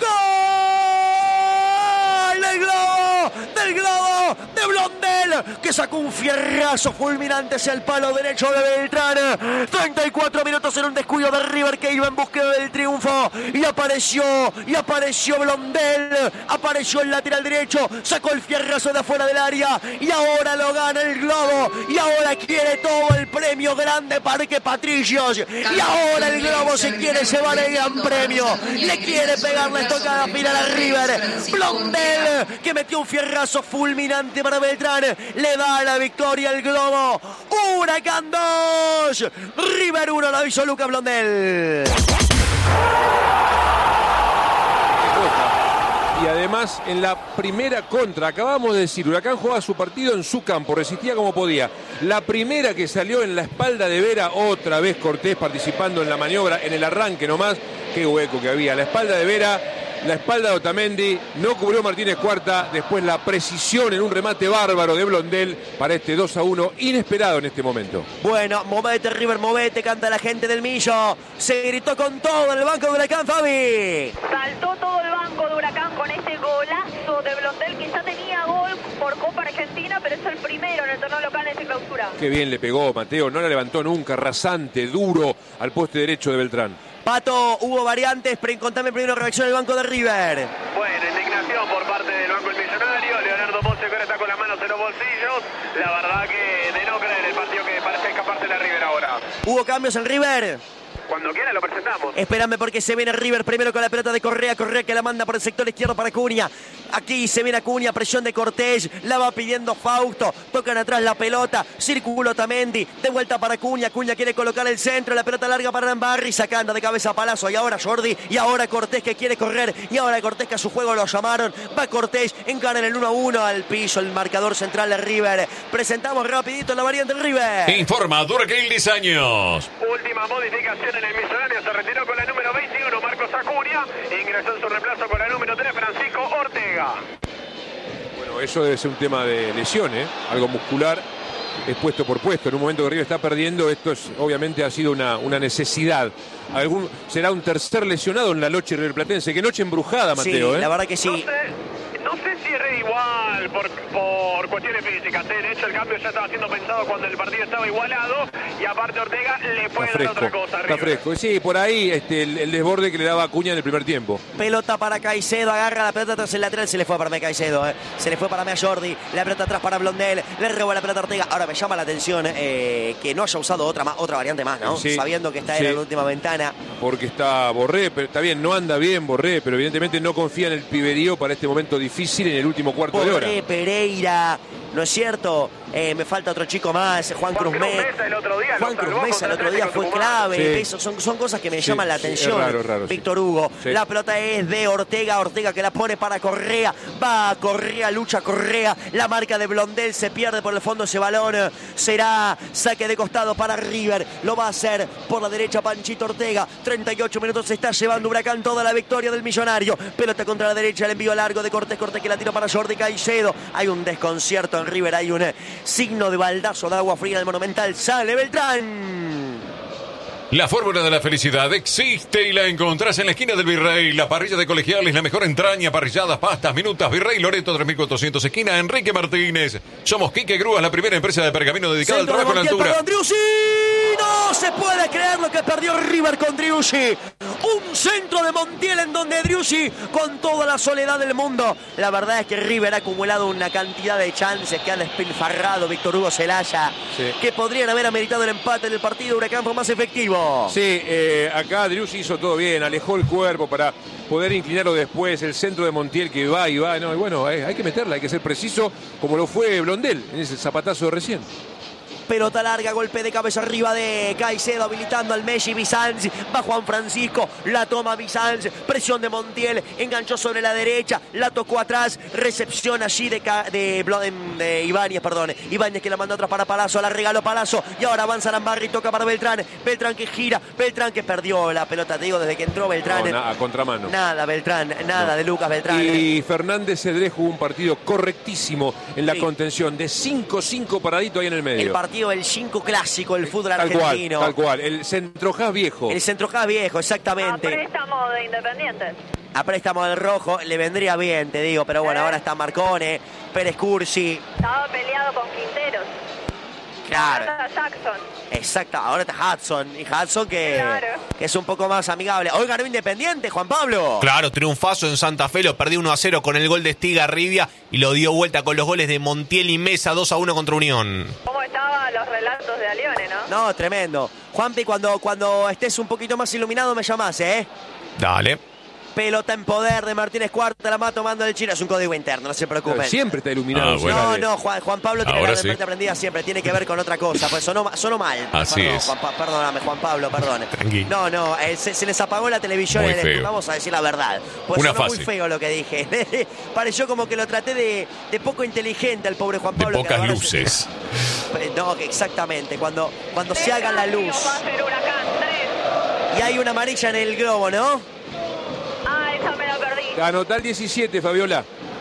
Speaker 1: ¡Gol! ¡Del globo! ¡Del globo! ¡De Blondel! Que sacó un fierrazo fulminante hacia el palo derecho de Beltrán. treinta y cuatro minutos en un descuido de River que iba en búsqueda del triunfo. Y apareció, y apareció Blondel. Apareció el lateral derecho. Sacó el fierrazo de afuera del área. Y ahora lo gana el globo. Y ahora quiere todo el premio grande Parque Patricios. Y ahora el globo se quiere llevar el gran premio. Le quiere pegar la estocada final a River. Blondel que metió un fierrazo fulminante para Beltrán. Le da la victoria al globo. Huracán dos. River uno, lo hizo Lucas Blondel.
Speaker 3: Y además en la primera contra, acabamos de decir, Huracán jugaba su partido en su campo, resistía como podía. La primera que salió en la espalda de Vera, otra vez Cortés participando en la maniobra, en el arranque nomás, qué hueco que había. La espalda de Vera, la espalda de Otamendi, no cubrió Martínez Cuarta, después la precisión en un remate bárbaro de Blondel para este dos a uno, inesperado en este momento.
Speaker 1: Bueno, movete River, movete, canta la gente del Millo. Se gritó con todo en el banco de Huracán, Fabi.
Speaker 6: Saltó todo el banco de Huracán con este golazo de Blondel, que ya tenía gol por Copa Argentina, pero es el primero en el torneo local en esta clausura.
Speaker 3: Qué bien le pegó Mateo, no la levantó nunca, rasante, duro al poste derecho de Beltrán.
Speaker 1: Pato, hubo variantes, pero contame primero reacción del banco de River.
Speaker 5: Bueno, indignación por parte del Banco El Millonario. Leonardo Ponce que ahora está con las manos en los bolsillos. La verdad que de no creer el partido que parece escaparse la River ahora.
Speaker 1: ¿Hubo cambios en River?
Speaker 5: Cuando quiera lo presentamos.
Speaker 1: Espérame porque se viene River primero con la pelota de Correa. Correa que la manda por el sector izquierdo para Acuña. Aquí se viene Acuña, presión de Cortés. La va pidiendo Fausto. Tocan atrás la pelota. Círculo Otamendi. De vuelta para Acuña. Acuña quiere colocar el centro. La pelota larga para Lambarri. Sacando de cabeza a Palazzo. Y ahora Jordi. Y ahora Cortés que quiere correr. Y ahora Cortés que a su juego lo llamaron. Va Cortés. Encara en el uno a uno al piso. El marcador central de River. Presentamos rapidito la variante del River.
Speaker 2: Informa Duraquil Diseños.
Speaker 5: Última modificación en el Millonario. Se retiró con la número veintiuno, Marcos Acuña. Ingresó en su reemplazo con la número tres, Francisco Ortega.
Speaker 3: Bueno, eso debe ser un tema de lesión, ¿eh? Algo muscular, es puesto por puesto. En un momento que River está perdiendo, esto es, obviamente ha sido una, una necesidad. Algún, será un tercer lesionado en la noche riverplatense. Qué noche embrujada, Mateo.
Speaker 1: Sí,
Speaker 3: ¿eh?
Speaker 1: la verdad que
Speaker 5: No
Speaker 1: sí.
Speaker 5: sé, no sé si era igual por, por cuestiones físicas. De hecho, el cambio ya estaba siendo pensado cuando el partido estaba igualado. Y aparte Ortega le puede
Speaker 3: Está
Speaker 5: dar otra
Speaker 3: fresco,
Speaker 5: cosa.
Speaker 3: está
Speaker 5: River.
Speaker 3: fresco. Sí, por ahí este, el, el desborde que le daba Acuña en el primer tiempo.
Speaker 1: Pelota para Caicedo, agarra la pelota tras el lateral, se le fue para mí Caicedo, eh. se le fue para mí a Jordi, la pelota atrás para Blondel, le roba la pelota a Ortega. Ahora me llama la atención eh, que no haya usado otra, más, otra variante más, ¿no?
Speaker 3: Sí,
Speaker 1: Sabiendo que está
Speaker 3: sí.
Speaker 1: él en la última ventana.
Speaker 3: Porque está Borré, pero está bien, no anda bien Borré, pero evidentemente no confía en el piberío para este momento difícil en el último cuarto de hora.
Speaker 1: Borré, Pereira, ¿no es cierto? Eh, me falta otro chico más, Juan,
Speaker 5: Juan
Speaker 1: Cruz
Speaker 5: Cruz
Speaker 1: Mesa.
Speaker 5: Mesa el otro día,
Speaker 1: Juan
Speaker 5: lo
Speaker 1: Cruz
Speaker 5: salvó
Speaker 1: Mesa el
Speaker 5: contra
Speaker 1: otro día
Speaker 5: Atlético
Speaker 1: fue
Speaker 5: Tucumán.
Speaker 1: clave.
Speaker 3: Sí.
Speaker 1: Eso son, son cosas que me
Speaker 3: Sí,
Speaker 1: llaman la
Speaker 3: sí,
Speaker 1: atención.
Speaker 3: es raro, es raro, sí.
Speaker 1: Víctor Hugo.
Speaker 3: Sí.
Speaker 1: La pelota es de Ortega. Ortega que la pone para Correa. Va Correa, lucha Correa. La marca de Blondel se pierde por el fondo ese balón. Será saque de costado para River. Lo va a hacer por la derecha Panchito Ortega. treinta y ocho minutos se está llevando Huracán toda la victoria del millonario. Pelota contra la derecha, el envío largo de Cortés. Cortés que la tira para Jordi Caicedo. Hay un desconcierto en River. Hay un eh, signo de baldazo de agua fría en el Monumental. Sale Beltrán.
Speaker 2: La fórmula de la felicidad existe y la encontrás en la esquina del Virrey. La parrilla de Colegiales, la mejor entraña, parrilladas, pastas, minutas. Virrey Loreto tres mil cuatrocientos, esquina Enrique Martínez. Somos Quique Grúas, la primera empresa de pergamino dedicada
Speaker 1: Centro
Speaker 2: al trabajo
Speaker 1: de
Speaker 2: en
Speaker 1: Montiel,
Speaker 2: altura.
Speaker 1: perdón, Driussi. No se puede creer lo que perdió River con Driussi. Un centro de Montiel en donde Driussi, con toda la soledad del mundo. La verdad es que River ha acumulado una cantidad de chances que ha despilfarrado Víctor Hugo Celaya,
Speaker 3: Sí.
Speaker 1: que podrían haber ameritado el empate en el partido. Huracán fue más efectivo.
Speaker 3: Sí, eh, acá Driussi hizo todo bien, alejó el cuerpo para poder inclinarlo después, el centro de Montiel que va y va, no, y bueno, eh, hay que meterla, hay que ser preciso, como lo fue Blondel en ese zapatazo de recién.
Speaker 1: Pelota larga, golpe de cabeza arriba de Caicedo, habilitando al Messi. Bizanz, va Juan Francisco, la toma Bizanz, presión de Montiel, enganchó sobre la derecha, la tocó atrás, recepción allí de, de, de, de Ibáñez, perdón, Ibáñez que la mandó atrás para Palazzo, la regaló Palazzo, y ahora avanza Arambarri, toca para Beltrán, Beltrán que gira, Beltrán que perdió la pelota, te digo, desde que entró Beltrán.
Speaker 3: No, na- a contramano.
Speaker 1: Nada, Beltrán, nada
Speaker 3: No.
Speaker 1: de Lucas Beltrán.
Speaker 3: Y Fernández Cedrés jugó un partido correctísimo en la
Speaker 1: Sí.
Speaker 3: contención, de cinco cinco paradito ahí en el medio.
Speaker 1: El partido del cinco clásico, el fútbol
Speaker 3: Tal cual,
Speaker 1: argentino.
Speaker 3: tal cual, el centrojás viejo.
Speaker 1: El centrojá viejo,
Speaker 6: A
Speaker 1: exactamente.
Speaker 6: préstamo de Independiente.
Speaker 1: A préstamo del rojo le vendría bien, te digo, pero bueno, ahora está Marcone, Pérez Cursi.
Speaker 6: Estaba peleado con Quinteros.
Speaker 1: Claro,
Speaker 6: Ahora está Jackson.
Speaker 1: exacto, ahora está Hudson. Y Hudson que,
Speaker 6: Claro.
Speaker 1: que es un poco más amigable. Hoy ganó Independiente, Juan Pablo.
Speaker 4: Claro, triunfazo en Santa Fe, lo perdió uno a cero con el gol de Estigarribia y lo dio vuelta con los goles de Montiel y Mesa, dos a uno contra Unión.
Speaker 6: ¿Cómo estaban los relatos de Alione, no?
Speaker 1: No, tremendo. Juanpi, cuando, cuando estés un poquito más iluminado me llamás, ¿eh?
Speaker 4: Dale.
Speaker 1: Pelota en poder de Martínez Cuarta, la va tomando el chino. Es un código interno, no se preocupen.
Speaker 3: Siempre está iluminado.
Speaker 2: Ah, bueno.
Speaker 1: No, no, Juan, Juan Pablo tiene
Speaker 2: Ahora
Speaker 1: la
Speaker 2: sí.
Speaker 1: mente aprendida siempre, tiene que ver con otra cosa, pues sonó, ma- sonó mal.
Speaker 2: Así
Speaker 1: Perdón,
Speaker 2: es.
Speaker 1: Juan Pa- perdóname, Juan Pablo, perdone.
Speaker 4: Tranquilo.
Speaker 1: No, no, eh, se, se les apagó la televisión
Speaker 2: Muy
Speaker 1: en el estudio,
Speaker 2: feo.
Speaker 1: vamos a decir la verdad. Pues
Speaker 2: Una
Speaker 1: sonó
Speaker 2: fase.
Speaker 1: muy feo lo que dije. Pareció como que lo traté de, de poco inteligente al pobre Juan
Speaker 2: De
Speaker 1: Pablo. que
Speaker 2: pocas
Speaker 1: la verdad se-
Speaker 2: luces.
Speaker 1: No, que exactamente, cuando, cuando se haga la luz.
Speaker 6: Va a ser Huracán, tres.
Speaker 1: Y hay una amarilla en el globo, ¿no?
Speaker 6: Ah, esa me la perdí.
Speaker 3: Anotá el diecisiete, Fabiola.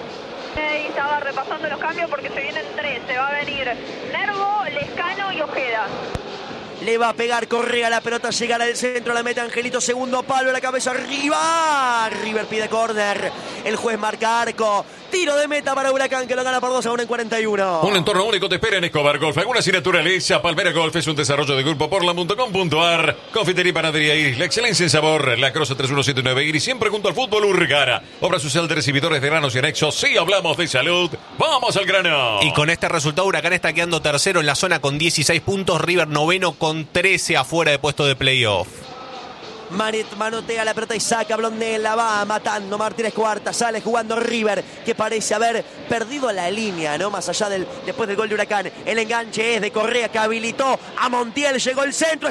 Speaker 6: Y estaba repasando los cambios porque se vienen tres. Se va a venir Nervo, Lescano y Ojeda.
Speaker 1: Le va a pegar Correa, la pelota llegará al centro, la mete Angelito, segundo palo, la cabeza arriba. River pide córner, el juez marca arco. Tiro de meta para Huracán que lo gana por dos a uno en cuarenta y uno.
Speaker 2: Un entorno único te espera en Escobar Golf. Alguna sin naturaleza. Palmera Golf es un desarrollo de grupo portland punto com punto ar. Confitería y panadería Iris. La excelencia en sabor. La Crosa tres uno siete nueve Iris. Siempre junto al fútbol Urgara. Obra social de recibidores de granos y anexos. Si hablamos de salud, vamos al grano.
Speaker 4: Y con este resultado, Huracán está quedando tercero en la zona con dieciséis puntos. River noveno con trece afuera de puesto de playoff.
Speaker 1: Manet manotea la pelota y saca Blondel, la va matando Martínez Cuarta, sale jugando River, que parece haber perdido la línea, ¿no? Más allá del, después del gol de Huracán, el enganche es de Correa que habilitó a Montiel, llegó el centro,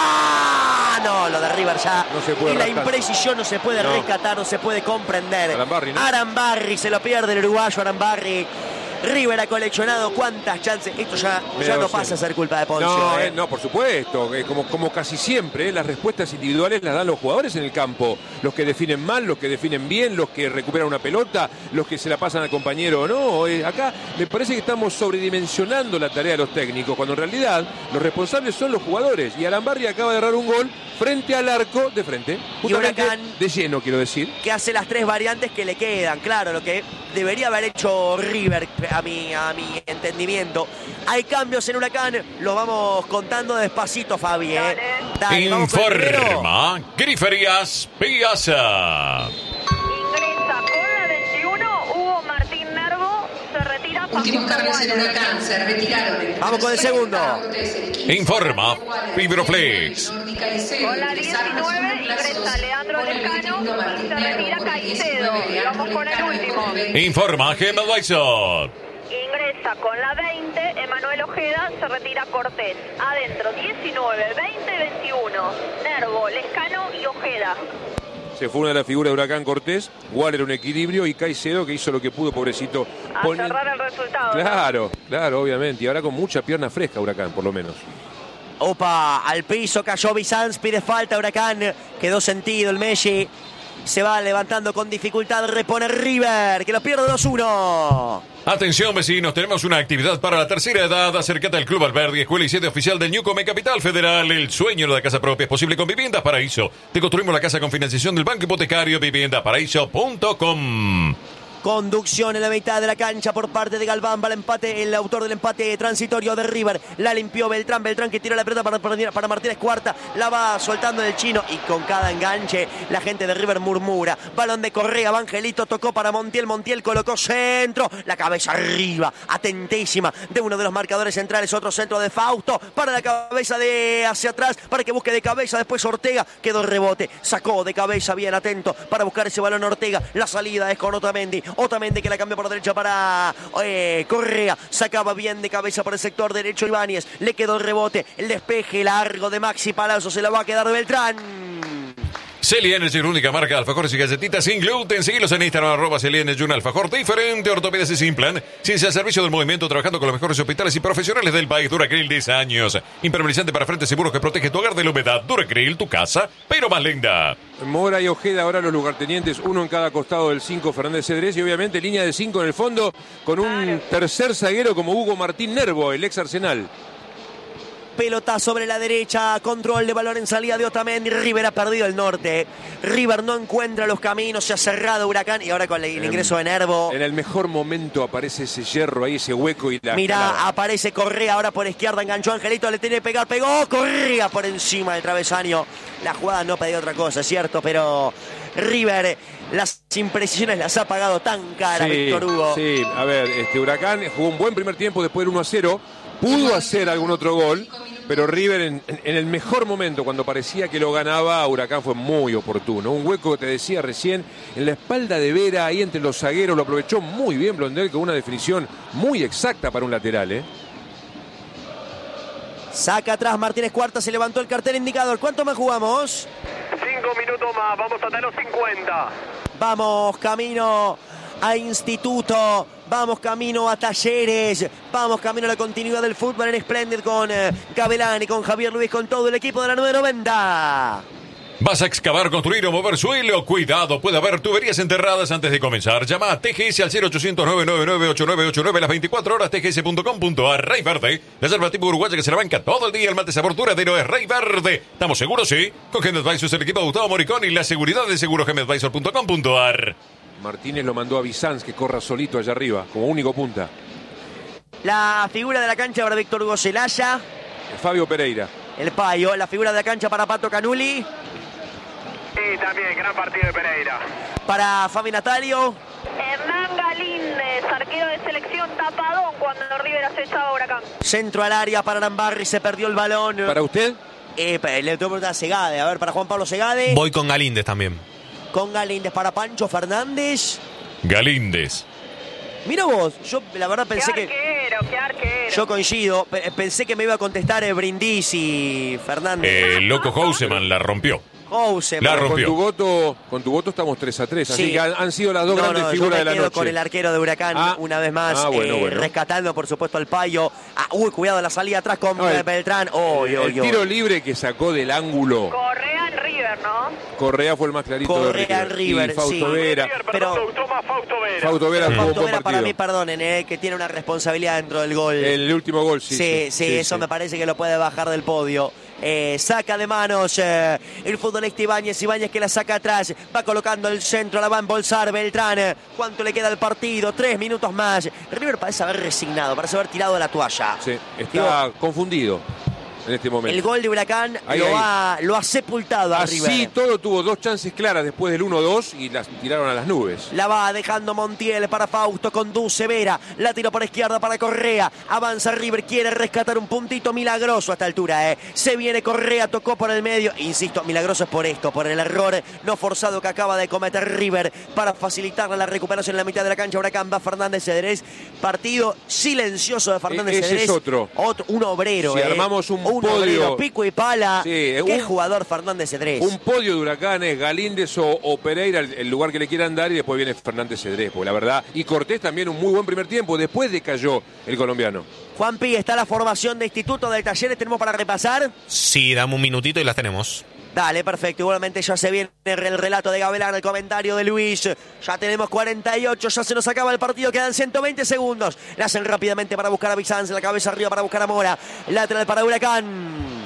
Speaker 1: está, no, lo de River ya,
Speaker 3: No se puede
Speaker 1: y la
Speaker 3: rascar.
Speaker 1: imprecisión no se puede
Speaker 3: No.
Speaker 1: rescatar, no se puede comprender.
Speaker 3: Arambarri, ¿no?
Speaker 1: Arambarri, se lo pierde el uruguayo Arambarri. River ha coleccionado cuántas chances. Esto ya, ya
Speaker 3: Veo,
Speaker 1: no
Speaker 3: sí.
Speaker 1: pasa a ser culpa de Poncio.
Speaker 3: No,
Speaker 1: ¿eh?
Speaker 3: eh, no, por supuesto. eh, como, como casi siempre, eh, las respuestas individuales las dan los jugadores en el campo. Los que definen mal, los que definen bien, los que recuperan una pelota, los que se la pasan al compañero o no. eh, acá me parece que estamos sobredimensionando la tarea de los técnicos, cuando en realidad los responsables son los jugadores. Y Arambarri acaba de errar un gol frente al arco de frente. Justamente
Speaker 1: Huracán-
Speaker 3: de lleno, quiero decir.
Speaker 1: Que hace las tres variantes que le quedan. Claro, lo que debería haber hecho River, a mi, a mi entendimiento. Hay cambios en Huracán, los vamos contando despacito, Fabi. ¿eh? Dale, vamos con el primero.
Speaker 2: Informa Griferías Piazza.
Speaker 6: Ingresa con la veintiuno Hugo Martín Nervo. Se retira
Speaker 7: Últimos
Speaker 6: Facundo
Speaker 7: cambios en
Speaker 6: Waller.
Speaker 7: Huracán se retiraron.
Speaker 1: Vamos con el segundo.
Speaker 2: Informa Fibroflex.
Speaker 6: Con la diecinueve ingresa Leandro Lescano y se retira Caicedo. Y vamos con el último.
Speaker 2: Informa Gem Advisor.
Speaker 6: Ingresa Cabeza con la veinte, Emanuel Ojeda, se retira Cortés. Adentro diecinueve, veinte, veintiuno, Nervo, Lescano y Ojeda.
Speaker 3: Se fue una de las figuras de Huracán Cortés, Waller un equilibrio y Caicedo que hizo lo que pudo, pobrecito.
Speaker 6: A
Speaker 3: Pon...
Speaker 6: cerrar el resultado.
Speaker 3: Claro, ¿no? Claro, obviamente. Y ahora con mucha pierna fresca Huracán, por lo menos.
Speaker 1: Opa, al piso cayó Bizanz, pide falta Huracán, quedó sentido el Messi. Se va levantando con dificultad, repone River, que lo pierde dos uno.
Speaker 2: Atención vecinos, tenemos una actividad para la tercera edad. Acércate al Club Alberdi, escuela y sede oficial del Ñucomé Capital Federal. El sueño de la casa propia es posible con Viviendas Paraíso. Te construimos la casa con financiación del Banco Hipotecario, vivienda paraíso punto com.
Speaker 1: Conducción en la mitad de la cancha por parte de Galván. Va el empate, el autor del empate transitorio de River. La limpió Beltrán. Beltrán que tira la pelota para, para Martínez Cuarta. La va soltando el chino y con cada enganche la gente de River murmura. Balón de Correa. Vangelito tocó para Montiel. Montiel colocó centro. La cabeza arriba. Atentísima de uno de los marcadores centrales. Otro centro de Fausto. Para la cabeza de hacia atrás. Para que busque de cabeza. Después Ortega. Quedó rebote. Sacó de cabeza. Bien atento para buscar ese balón Ortega. La salida es con Otamendi. Otamendi que la cambió por derecha para eh, Correa. Sacaba bien de cabeza por el sector derecho Ibáñez. Le quedó el rebote. El despeje largo de Maxi Palazzo. Se la va a quedar de Beltrán.
Speaker 2: Celi Energy, única marca de alfajores y galletitas sin gluten. Seguilos en Instagram, arroba Celi Energy, un alfajor diferente, ortopedia sin plan. Ciencia al servicio del movimiento, trabajando con los mejores hospitales y profesionales del país. Duracril, diez años. Impermeabilizante para frente seguro que protege tu hogar de la humedad. Duracril, tu casa, pero más linda.
Speaker 3: Mora y Ojeda ahora los lugartenientes, uno en cada costado del cinco, Fernández Cedrés, y obviamente línea de cinco en el fondo, con un tercer zaguero como Hugo Martín Nervo, el ex Arsenal.
Speaker 1: Pelota sobre la derecha, control de balón en salida de Otamendi. River ha perdido el norte. River no encuentra los caminos, se ha cerrado Huracán y ahora con el ingreso de Nervo.
Speaker 3: En el mejor momento aparece ese hierro ahí, ese hueco y la...
Speaker 1: Mirá,
Speaker 3: escalada.
Speaker 1: aparece Correa ahora por izquierda, enganchó Angelito, le tiene que pegar, pegó, Correa por encima del travesaño. La jugada no pedía otra cosa, cierto, pero River las imprecisiones las ha pagado tan cara,
Speaker 3: Sí,
Speaker 1: Víctor Hugo.
Speaker 3: Sí, a ver, este Huracán jugó un buen primer tiempo después del uno a cero. Pudo hacer algún otro gol, pero River en, en el mejor momento, cuando parecía que lo ganaba, Huracán fue muy oportuno. Un hueco que te decía recién, en la espalda de Vera, ahí entre los zagueros, lo aprovechó muy bien Blondel con una definición muy exacta para un lateral, ¿eh?
Speaker 1: Saca atrás Martínez Cuarta, se levantó el cartel indicador. ¿Cuánto más jugamos?
Speaker 5: Cinco minutos más, vamos hasta los cincuenta.
Speaker 1: Vamos camino a Instituto, vamos camino a Talleres, vamos camino a la continuidad del fútbol en Splendid con eh, Gavelani, con Javier Luis, con todo el equipo de la nueve noventa.
Speaker 2: ¿Vas a excavar, construir o mover suelo? Cuidado, puede haber tuberías enterradas antes de comenzar. Llama a T G S al cero ochocientos, nueve nueve nueve, ocho nueve ocho nueve las veinticuatro horas, t g s punto com punto a r. Rey Verde, la yerba tipo uruguaya que se la banca todo el día. El mate sabor duradero es Rey Verde. ¿Estamos seguros? Sí. Con Gemed Advisors, el equipo de Gustavo Moricón y la seguridad de seguro gemed advisor punto com punto a r.
Speaker 3: Martínez lo mandó a Bizanz que corra solito allá arriba, como único punta.
Speaker 1: La figura de la cancha para Víctor Hugo Celaya.
Speaker 3: Fabio Pereira.
Speaker 1: El Payo, la figura de la cancha para Pato Canuli.
Speaker 5: Y también gran partido de Pereira.
Speaker 1: Para Fabi Natalio.
Speaker 6: Hernán Galíndez, arquero de selección, tapadón cuando River acechaba a Huracán.
Speaker 1: Centro al área para Arambarri, se perdió el balón.
Speaker 3: ¿Para usted?
Speaker 1: Eh, le tengo que preguntar a Segade. A ver, para Juan Pablo Segade.
Speaker 4: Voy con Galíndez también.
Speaker 1: Con Galíndez para Pancho Fernández.
Speaker 2: Galíndez.
Speaker 1: Mira vos, yo la verdad pensé
Speaker 6: qué arquero,
Speaker 1: que...
Speaker 6: qué arquero.
Speaker 1: Yo coincido, pe- pensé que me iba a contestar eh, Brindisi Fernández.
Speaker 2: El loco Houseman la rompió.
Speaker 1: Jose,
Speaker 2: La
Speaker 1: pero-
Speaker 3: Con
Speaker 2: rompió.
Speaker 3: tu voto, con tu voto estamos tres a tres, así
Speaker 1: Sí.
Speaker 3: que han, han sido las dos
Speaker 1: No,
Speaker 3: grandes
Speaker 1: no, yo
Speaker 3: figuras
Speaker 1: me
Speaker 3: de la
Speaker 1: quedo
Speaker 3: noche.
Speaker 1: con el arquero de Huracán
Speaker 3: Ah.
Speaker 1: una vez más,
Speaker 3: Ah, bueno,
Speaker 1: eh,
Speaker 3: bueno.
Speaker 1: rescatando por supuesto al Payo. Ah, uy, cuidado la salida atrás con
Speaker 3: No, el-
Speaker 1: eh, Beltrán. Oh,
Speaker 3: el
Speaker 1: yo,
Speaker 3: el tiro libre que sacó del ángulo,
Speaker 6: Correa en River, ¿no?
Speaker 3: Correa fue el más clarito
Speaker 1: Correa
Speaker 3: de
Speaker 1: en River,
Speaker 3: y Fausto
Speaker 1: sí.
Speaker 3: Vera.
Speaker 5: River,
Speaker 1: pero-
Speaker 5: perdón, me gustó más Fausto Vera.
Speaker 3: Fausto Vera jugó un
Speaker 1: Fausto
Speaker 3: buen
Speaker 1: Vera para mí,
Speaker 3: partido.
Speaker 1: perdonen, eh, que tiene una responsabilidad dentro del gol.
Speaker 3: El último gol, sí.
Speaker 1: Sí, sí, eso
Speaker 3: sí.
Speaker 1: me parece que lo puede bajar del podio. Eh, saca de manos eh, el futbolista Ibáñez. Ibáñez que la saca atrás. Va colocando el centro, la va a embolsar Beltrán. Eh, ¿Cuánto le queda al partido? Tres minutos más. River parece haber resignado, parece haber tirado la toalla.
Speaker 3: Sí, está confundido. en este momento.
Speaker 1: El gol de Huracán
Speaker 3: ahí,
Speaker 1: lo,
Speaker 3: ahí.
Speaker 1: Ha, lo ha sepultado a
Speaker 3: Así
Speaker 1: River.
Speaker 3: todo tuvo dos chances claras después del uno dos y las tiraron a las nubes.
Speaker 1: La va dejando Montiel para Fausto, conduce Vera, la tiro por izquierda para Correa, avanza River, quiere rescatar un puntito milagroso a esta altura, ¿eh? Se viene Correa, tocó por el medio, insisto, milagroso es por esto, por el error no forzado que acaba de cometer River para facilitarle la recuperación en la mitad de la cancha. Huracán va Fernández Cedrés, partido silencioso de Fernández
Speaker 3: E- ese
Speaker 1: Cedrés.
Speaker 3: es otro.
Speaker 1: otro. Un obrero,
Speaker 3: Si
Speaker 1: ¿eh?
Speaker 3: armamos un
Speaker 1: un
Speaker 3: podio-
Speaker 1: obrero, pico y pala.
Speaker 3: Sí,
Speaker 1: Qué
Speaker 3: un-
Speaker 1: jugador Fernández Cedrés.
Speaker 3: Un podio de Huracanes, Galíndez o, o Pereira, el, el lugar que le quieran dar, y después viene Fernández Cedrés, porque la verdad, y Cortés también un muy buen primer tiempo, después decayó el colombiano.
Speaker 1: Juanpi, está la formación de Instituto de Talleres, tenemos para repasar.
Speaker 4: Sí, dame un minutito y las tenemos.
Speaker 1: Dale, perfecto. Igualmente ya se viene el relato de Gabelar, el comentario de Luis. Ya tenemos cuarenta y ocho, ya se nos acaba el partido, quedan ciento veinte segundos. La hacen rápidamente para buscar a Bizanz, la cabeza arriba para buscar a Mora. Lateral para Huracán.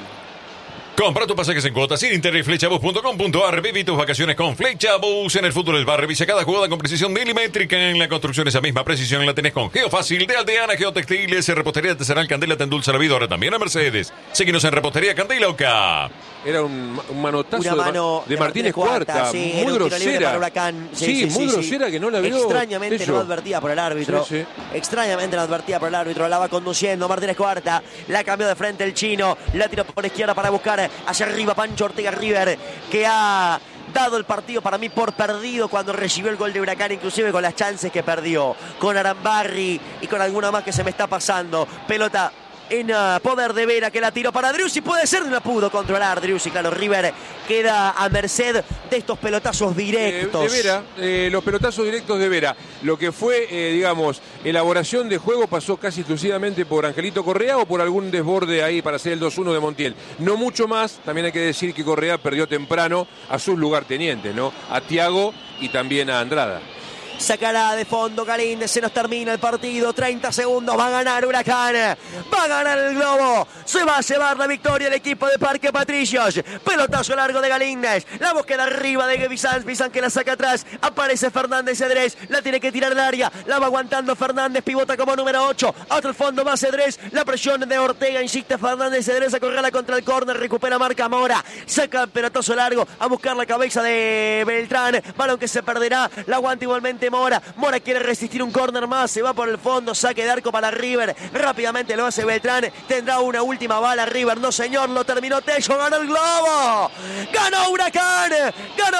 Speaker 2: Compra tu pasajes en cuotas sin interés, flechabus punto com punto ar. Viví tus vacaciones con Flechabus. En el fútbol del bar, revisa cada jugada con precisión milimétrica. En la construcción esa misma precisión la tenés con Geofácil de Aldeana, Geotextiles, Repostería Artesanal Candela, te endulza la vida, ahora también a Mercedes. Síguenos en Repostería Candela Oca.
Speaker 3: Era un, un manotazo
Speaker 1: Una
Speaker 3: de, Ma-
Speaker 1: mano
Speaker 3: de Martínez Cuarta,
Speaker 1: sí,
Speaker 3: muy
Speaker 1: era un tiro libre
Speaker 3: grosera.
Speaker 1: para Huracán.
Speaker 3: Sí, muy grosera que no la veo.
Speaker 1: Extrañamente
Speaker 3: Tello.
Speaker 1: no advertida por el árbitro.
Speaker 3: Sí, sí.
Speaker 1: Extrañamente no advertida por el árbitro. La va conduciendo Martínez Cuarta. La cambió de frente el chino. La tiró por izquierda para buscar hacia arriba Pancho Ortega River, que ha dado el partido para mí por perdido cuando recibió el gol de Huracán, inclusive con las chances que perdió, con Arambarri y con alguna más que se me está pasando. Pelota en uh, poder de Vera, que la tiró para Driussi, puede ser, no pudo controlar Driussi. Claro, River queda a merced de estos pelotazos directos.
Speaker 3: Eh, de Vera, eh, los pelotazos directos de Vera. Lo que fue, eh, digamos, elaboración de juego pasó casi exclusivamente por Angelito Correa o por algún desborde ahí para hacer el dos uno de Montiel. No mucho más, también hay que decir que Correa perdió temprano a sus lugartenientes, ¿no? A Thiago y también a Andrada.
Speaker 1: Sacará de fondo Galíndez, se nos termina el partido, treinta segundos, va a ganar Huracán, va a ganar el Globo, se va a llevar la victoria el equipo de Parque Patricios. Pelotazo largo de Galíndez, la búsqueda arriba de Bizanz, Bizanz que la saca atrás, aparece Fernández Cedrés, la tiene que tirar al área, la va aguantando Fernández, pivota como número ocho, hasta el fondo va Cedrés, la presión de Ortega, insiste Fernández Cedrés a correrla contra el córner, recupera marca Mora, saca el pelotazo largo a buscar la cabeza de Beltrán, balón que se perderá, la aguanta igualmente Mora, Mora quiere resistir un córner más, se va por el fondo, saque de arco para River, rápidamente lo hace Beltrán, tendrá una última bala River, no señor, lo terminó Tello, ganó el Globo, ganó Huracán, ganó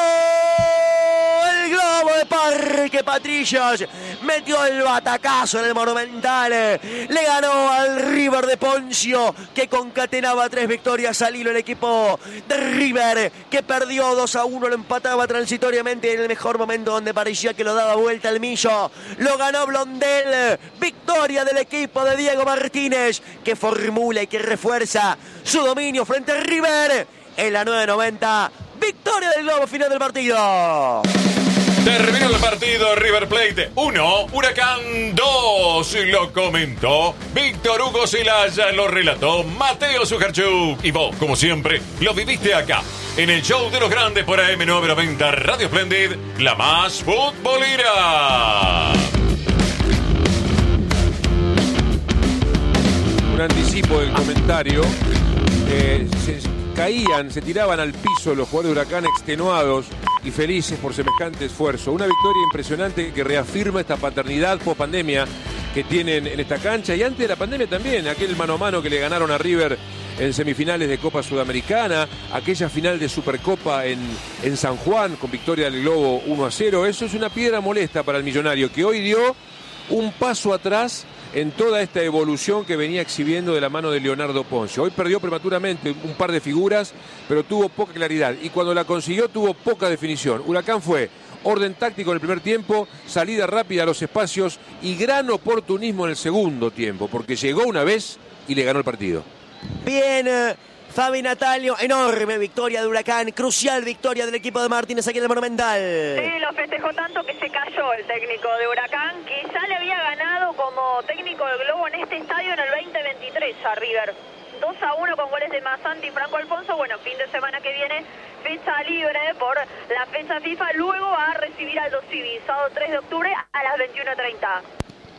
Speaker 1: el Globo de Parque Patricios, metió el batacazo en el Monumental, le ganó al River de Poncio, que concatenaba tres victorias al hilo el equipo de River, que perdió dos a uno, lo empataba transitoriamente en el mejor momento donde parecía que lo daba vuelta el Millo, lo ganó Blondel, victoria del equipo de Diego Martínez, que formula y que refuerza su dominio frente a River en la nueve noventa, victoria del Globo, final del partido.
Speaker 2: Terminó el partido, River Plate uno, Huracán dos, lo comentó Víctor Hugo Celaya, lo relató Mateo Sujarchuk, y vos, como siempre, lo viviste acá, en el show de los grandes por A M novecientos noventa Radio Splendid, la más futbolera.
Speaker 3: Un anticipo del comentario. Eh, se caían, se tiraban al piso los jugadores de Huracán extenuados y felices por semejante esfuerzo. Una victoria impresionante que reafirma esta paternidad post pandemia que tienen en esta cancha, y antes de la pandemia también, aquel mano a mano que le ganaron a River en semifinales de Copa Sudamericana, aquella final de Supercopa en, en San Juan con victoria del Globo uno a cero. Eso es una piedra molesta para el millonario, que hoy dio un paso atrás en toda esta evolución que venía exhibiendo de la mano de Leonardo Poncio. Hoy perdió prematuramente un par de figuras, pero tuvo poca claridad, y cuando la consiguió tuvo poca definición. Huracán fue orden táctico en el primer tiempo, salida rápida a los espacios y gran oportunismo en el segundo tiempo, porque llegó una vez y le ganó el partido.
Speaker 1: Bien, eh, Fabi Natalio, enorme victoria de Huracán, crucial victoria del equipo de Martínez aquí en el Monumental.
Speaker 6: Sí, lo festejó tanto que se cayó el técnico de Huracán, que ya le había ganado como técnico del Globo en este estadio en el veinte veintitrés a River. dos a uno con goles de Masanti y Franco Alfonso. Bueno, fin de semana que viene, fecha libre por la fecha FIFA. Luego va a recibir al Aldo Civi, sábado tres de octubre a las veintiuno treinta.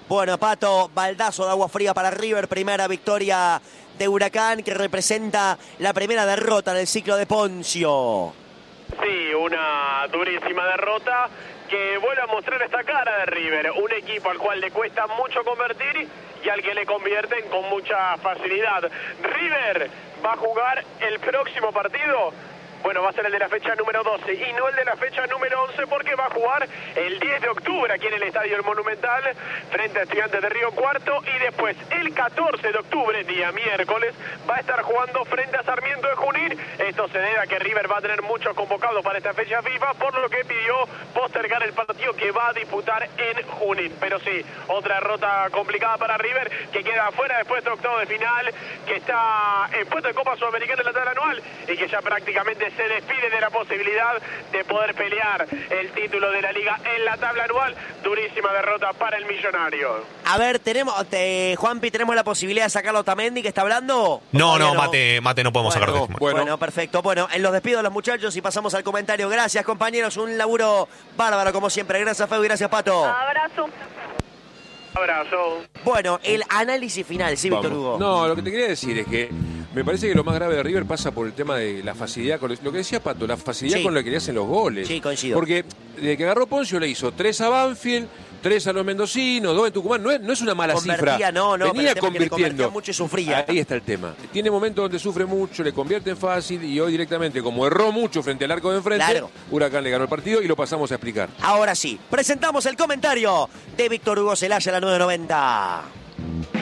Speaker 1: Bueno, Pato, baldazo de agua fría para River, primera victoria de Huracán que representa la primera derrota del ciclo de Poncio.
Speaker 5: Sí, una durísima derrota que vuelve a mostrar esta cara de River, un equipo al cual le cuesta mucho convertir y al que le convierten con mucha facilidad. River va a jugar el próximo partido. Bueno, va a ser el de la fecha número doce y no el de la fecha número once porque va a jugar el diez de octubre aquí en el Estadio El Monumental frente a Estudiantes de Río Cuarto y después el catorce de octubre, día miércoles, va a estar jugando frente a Sarmiento de Junín. Esto se debe a que River va a tener muchos convocados para esta fecha FIFA, por lo que pidió postergar el partido que va a disputar en Junín. Pero sí, otra derrota complicada para River que queda afuera después de octavo de final, que está en puesto de Copa Sudamericana en la tabla anual y que ya prácticamente se despide de la posibilidad de poder pelear el título de la liga en la tabla anual. Durísima derrota para el Millonario.
Speaker 1: A ver, tenemos, te, Juanpi, ¿tenemos la posibilidad de sacarlo a Otamendi que está hablando?
Speaker 4: No, no,
Speaker 1: no,
Speaker 4: Mate, Mate, no podemos
Speaker 1: bueno,
Speaker 4: sacar de
Speaker 1: bueno,
Speaker 3: Bueno.
Speaker 1: bueno, perfecto. Bueno, en los despidos de los muchachos y pasamos al comentario. Gracias, compañeros. Un laburo bárbaro, como siempre. Gracias, Feu, y gracias, Pato.
Speaker 6: Abrazo.
Speaker 5: Abrazo.
Speaker 1: Bueno, el análisis final, sí, Víctor Hugo.
Speaker 3: No, lo que te quería decir es que me parece que lo más grave de River pasa por el tema de la facilidad, con lo que decía Pato, la facilidad
Speaker 1: Sí.
Speaker 3: con la que le hacen los goles.
Speaker 1: Sí, coincido.
Speaker 3: Porque desde que agarró Poncio le hizo tres a Banfield, tres a los mendocinos, dos en Tucumán. No es, no es una mala
Speaker 1: Convertía,
Speaker 3: cifra.
Speaker 1: no, no, pero
Speaker 3: Venía
Speaker 1: el tema es que le
Speaker 3: convirtiendo.
Speaker 1: convertía mucho y sufría.
Speaker 3: Ahí está el tema. Tiene momentos donde sufre mucho, le convierten fácil y hoy directamente, como erró mucho frente al arco de enfrente,
Speaker 1: Claro.
Speaker 3: Huracán le ganó el partido y lo pasamos a explicar.
Speaker 1: Ahora sí, presentamos el comentario de Víctor Hugo Celaya, la nueve noventa.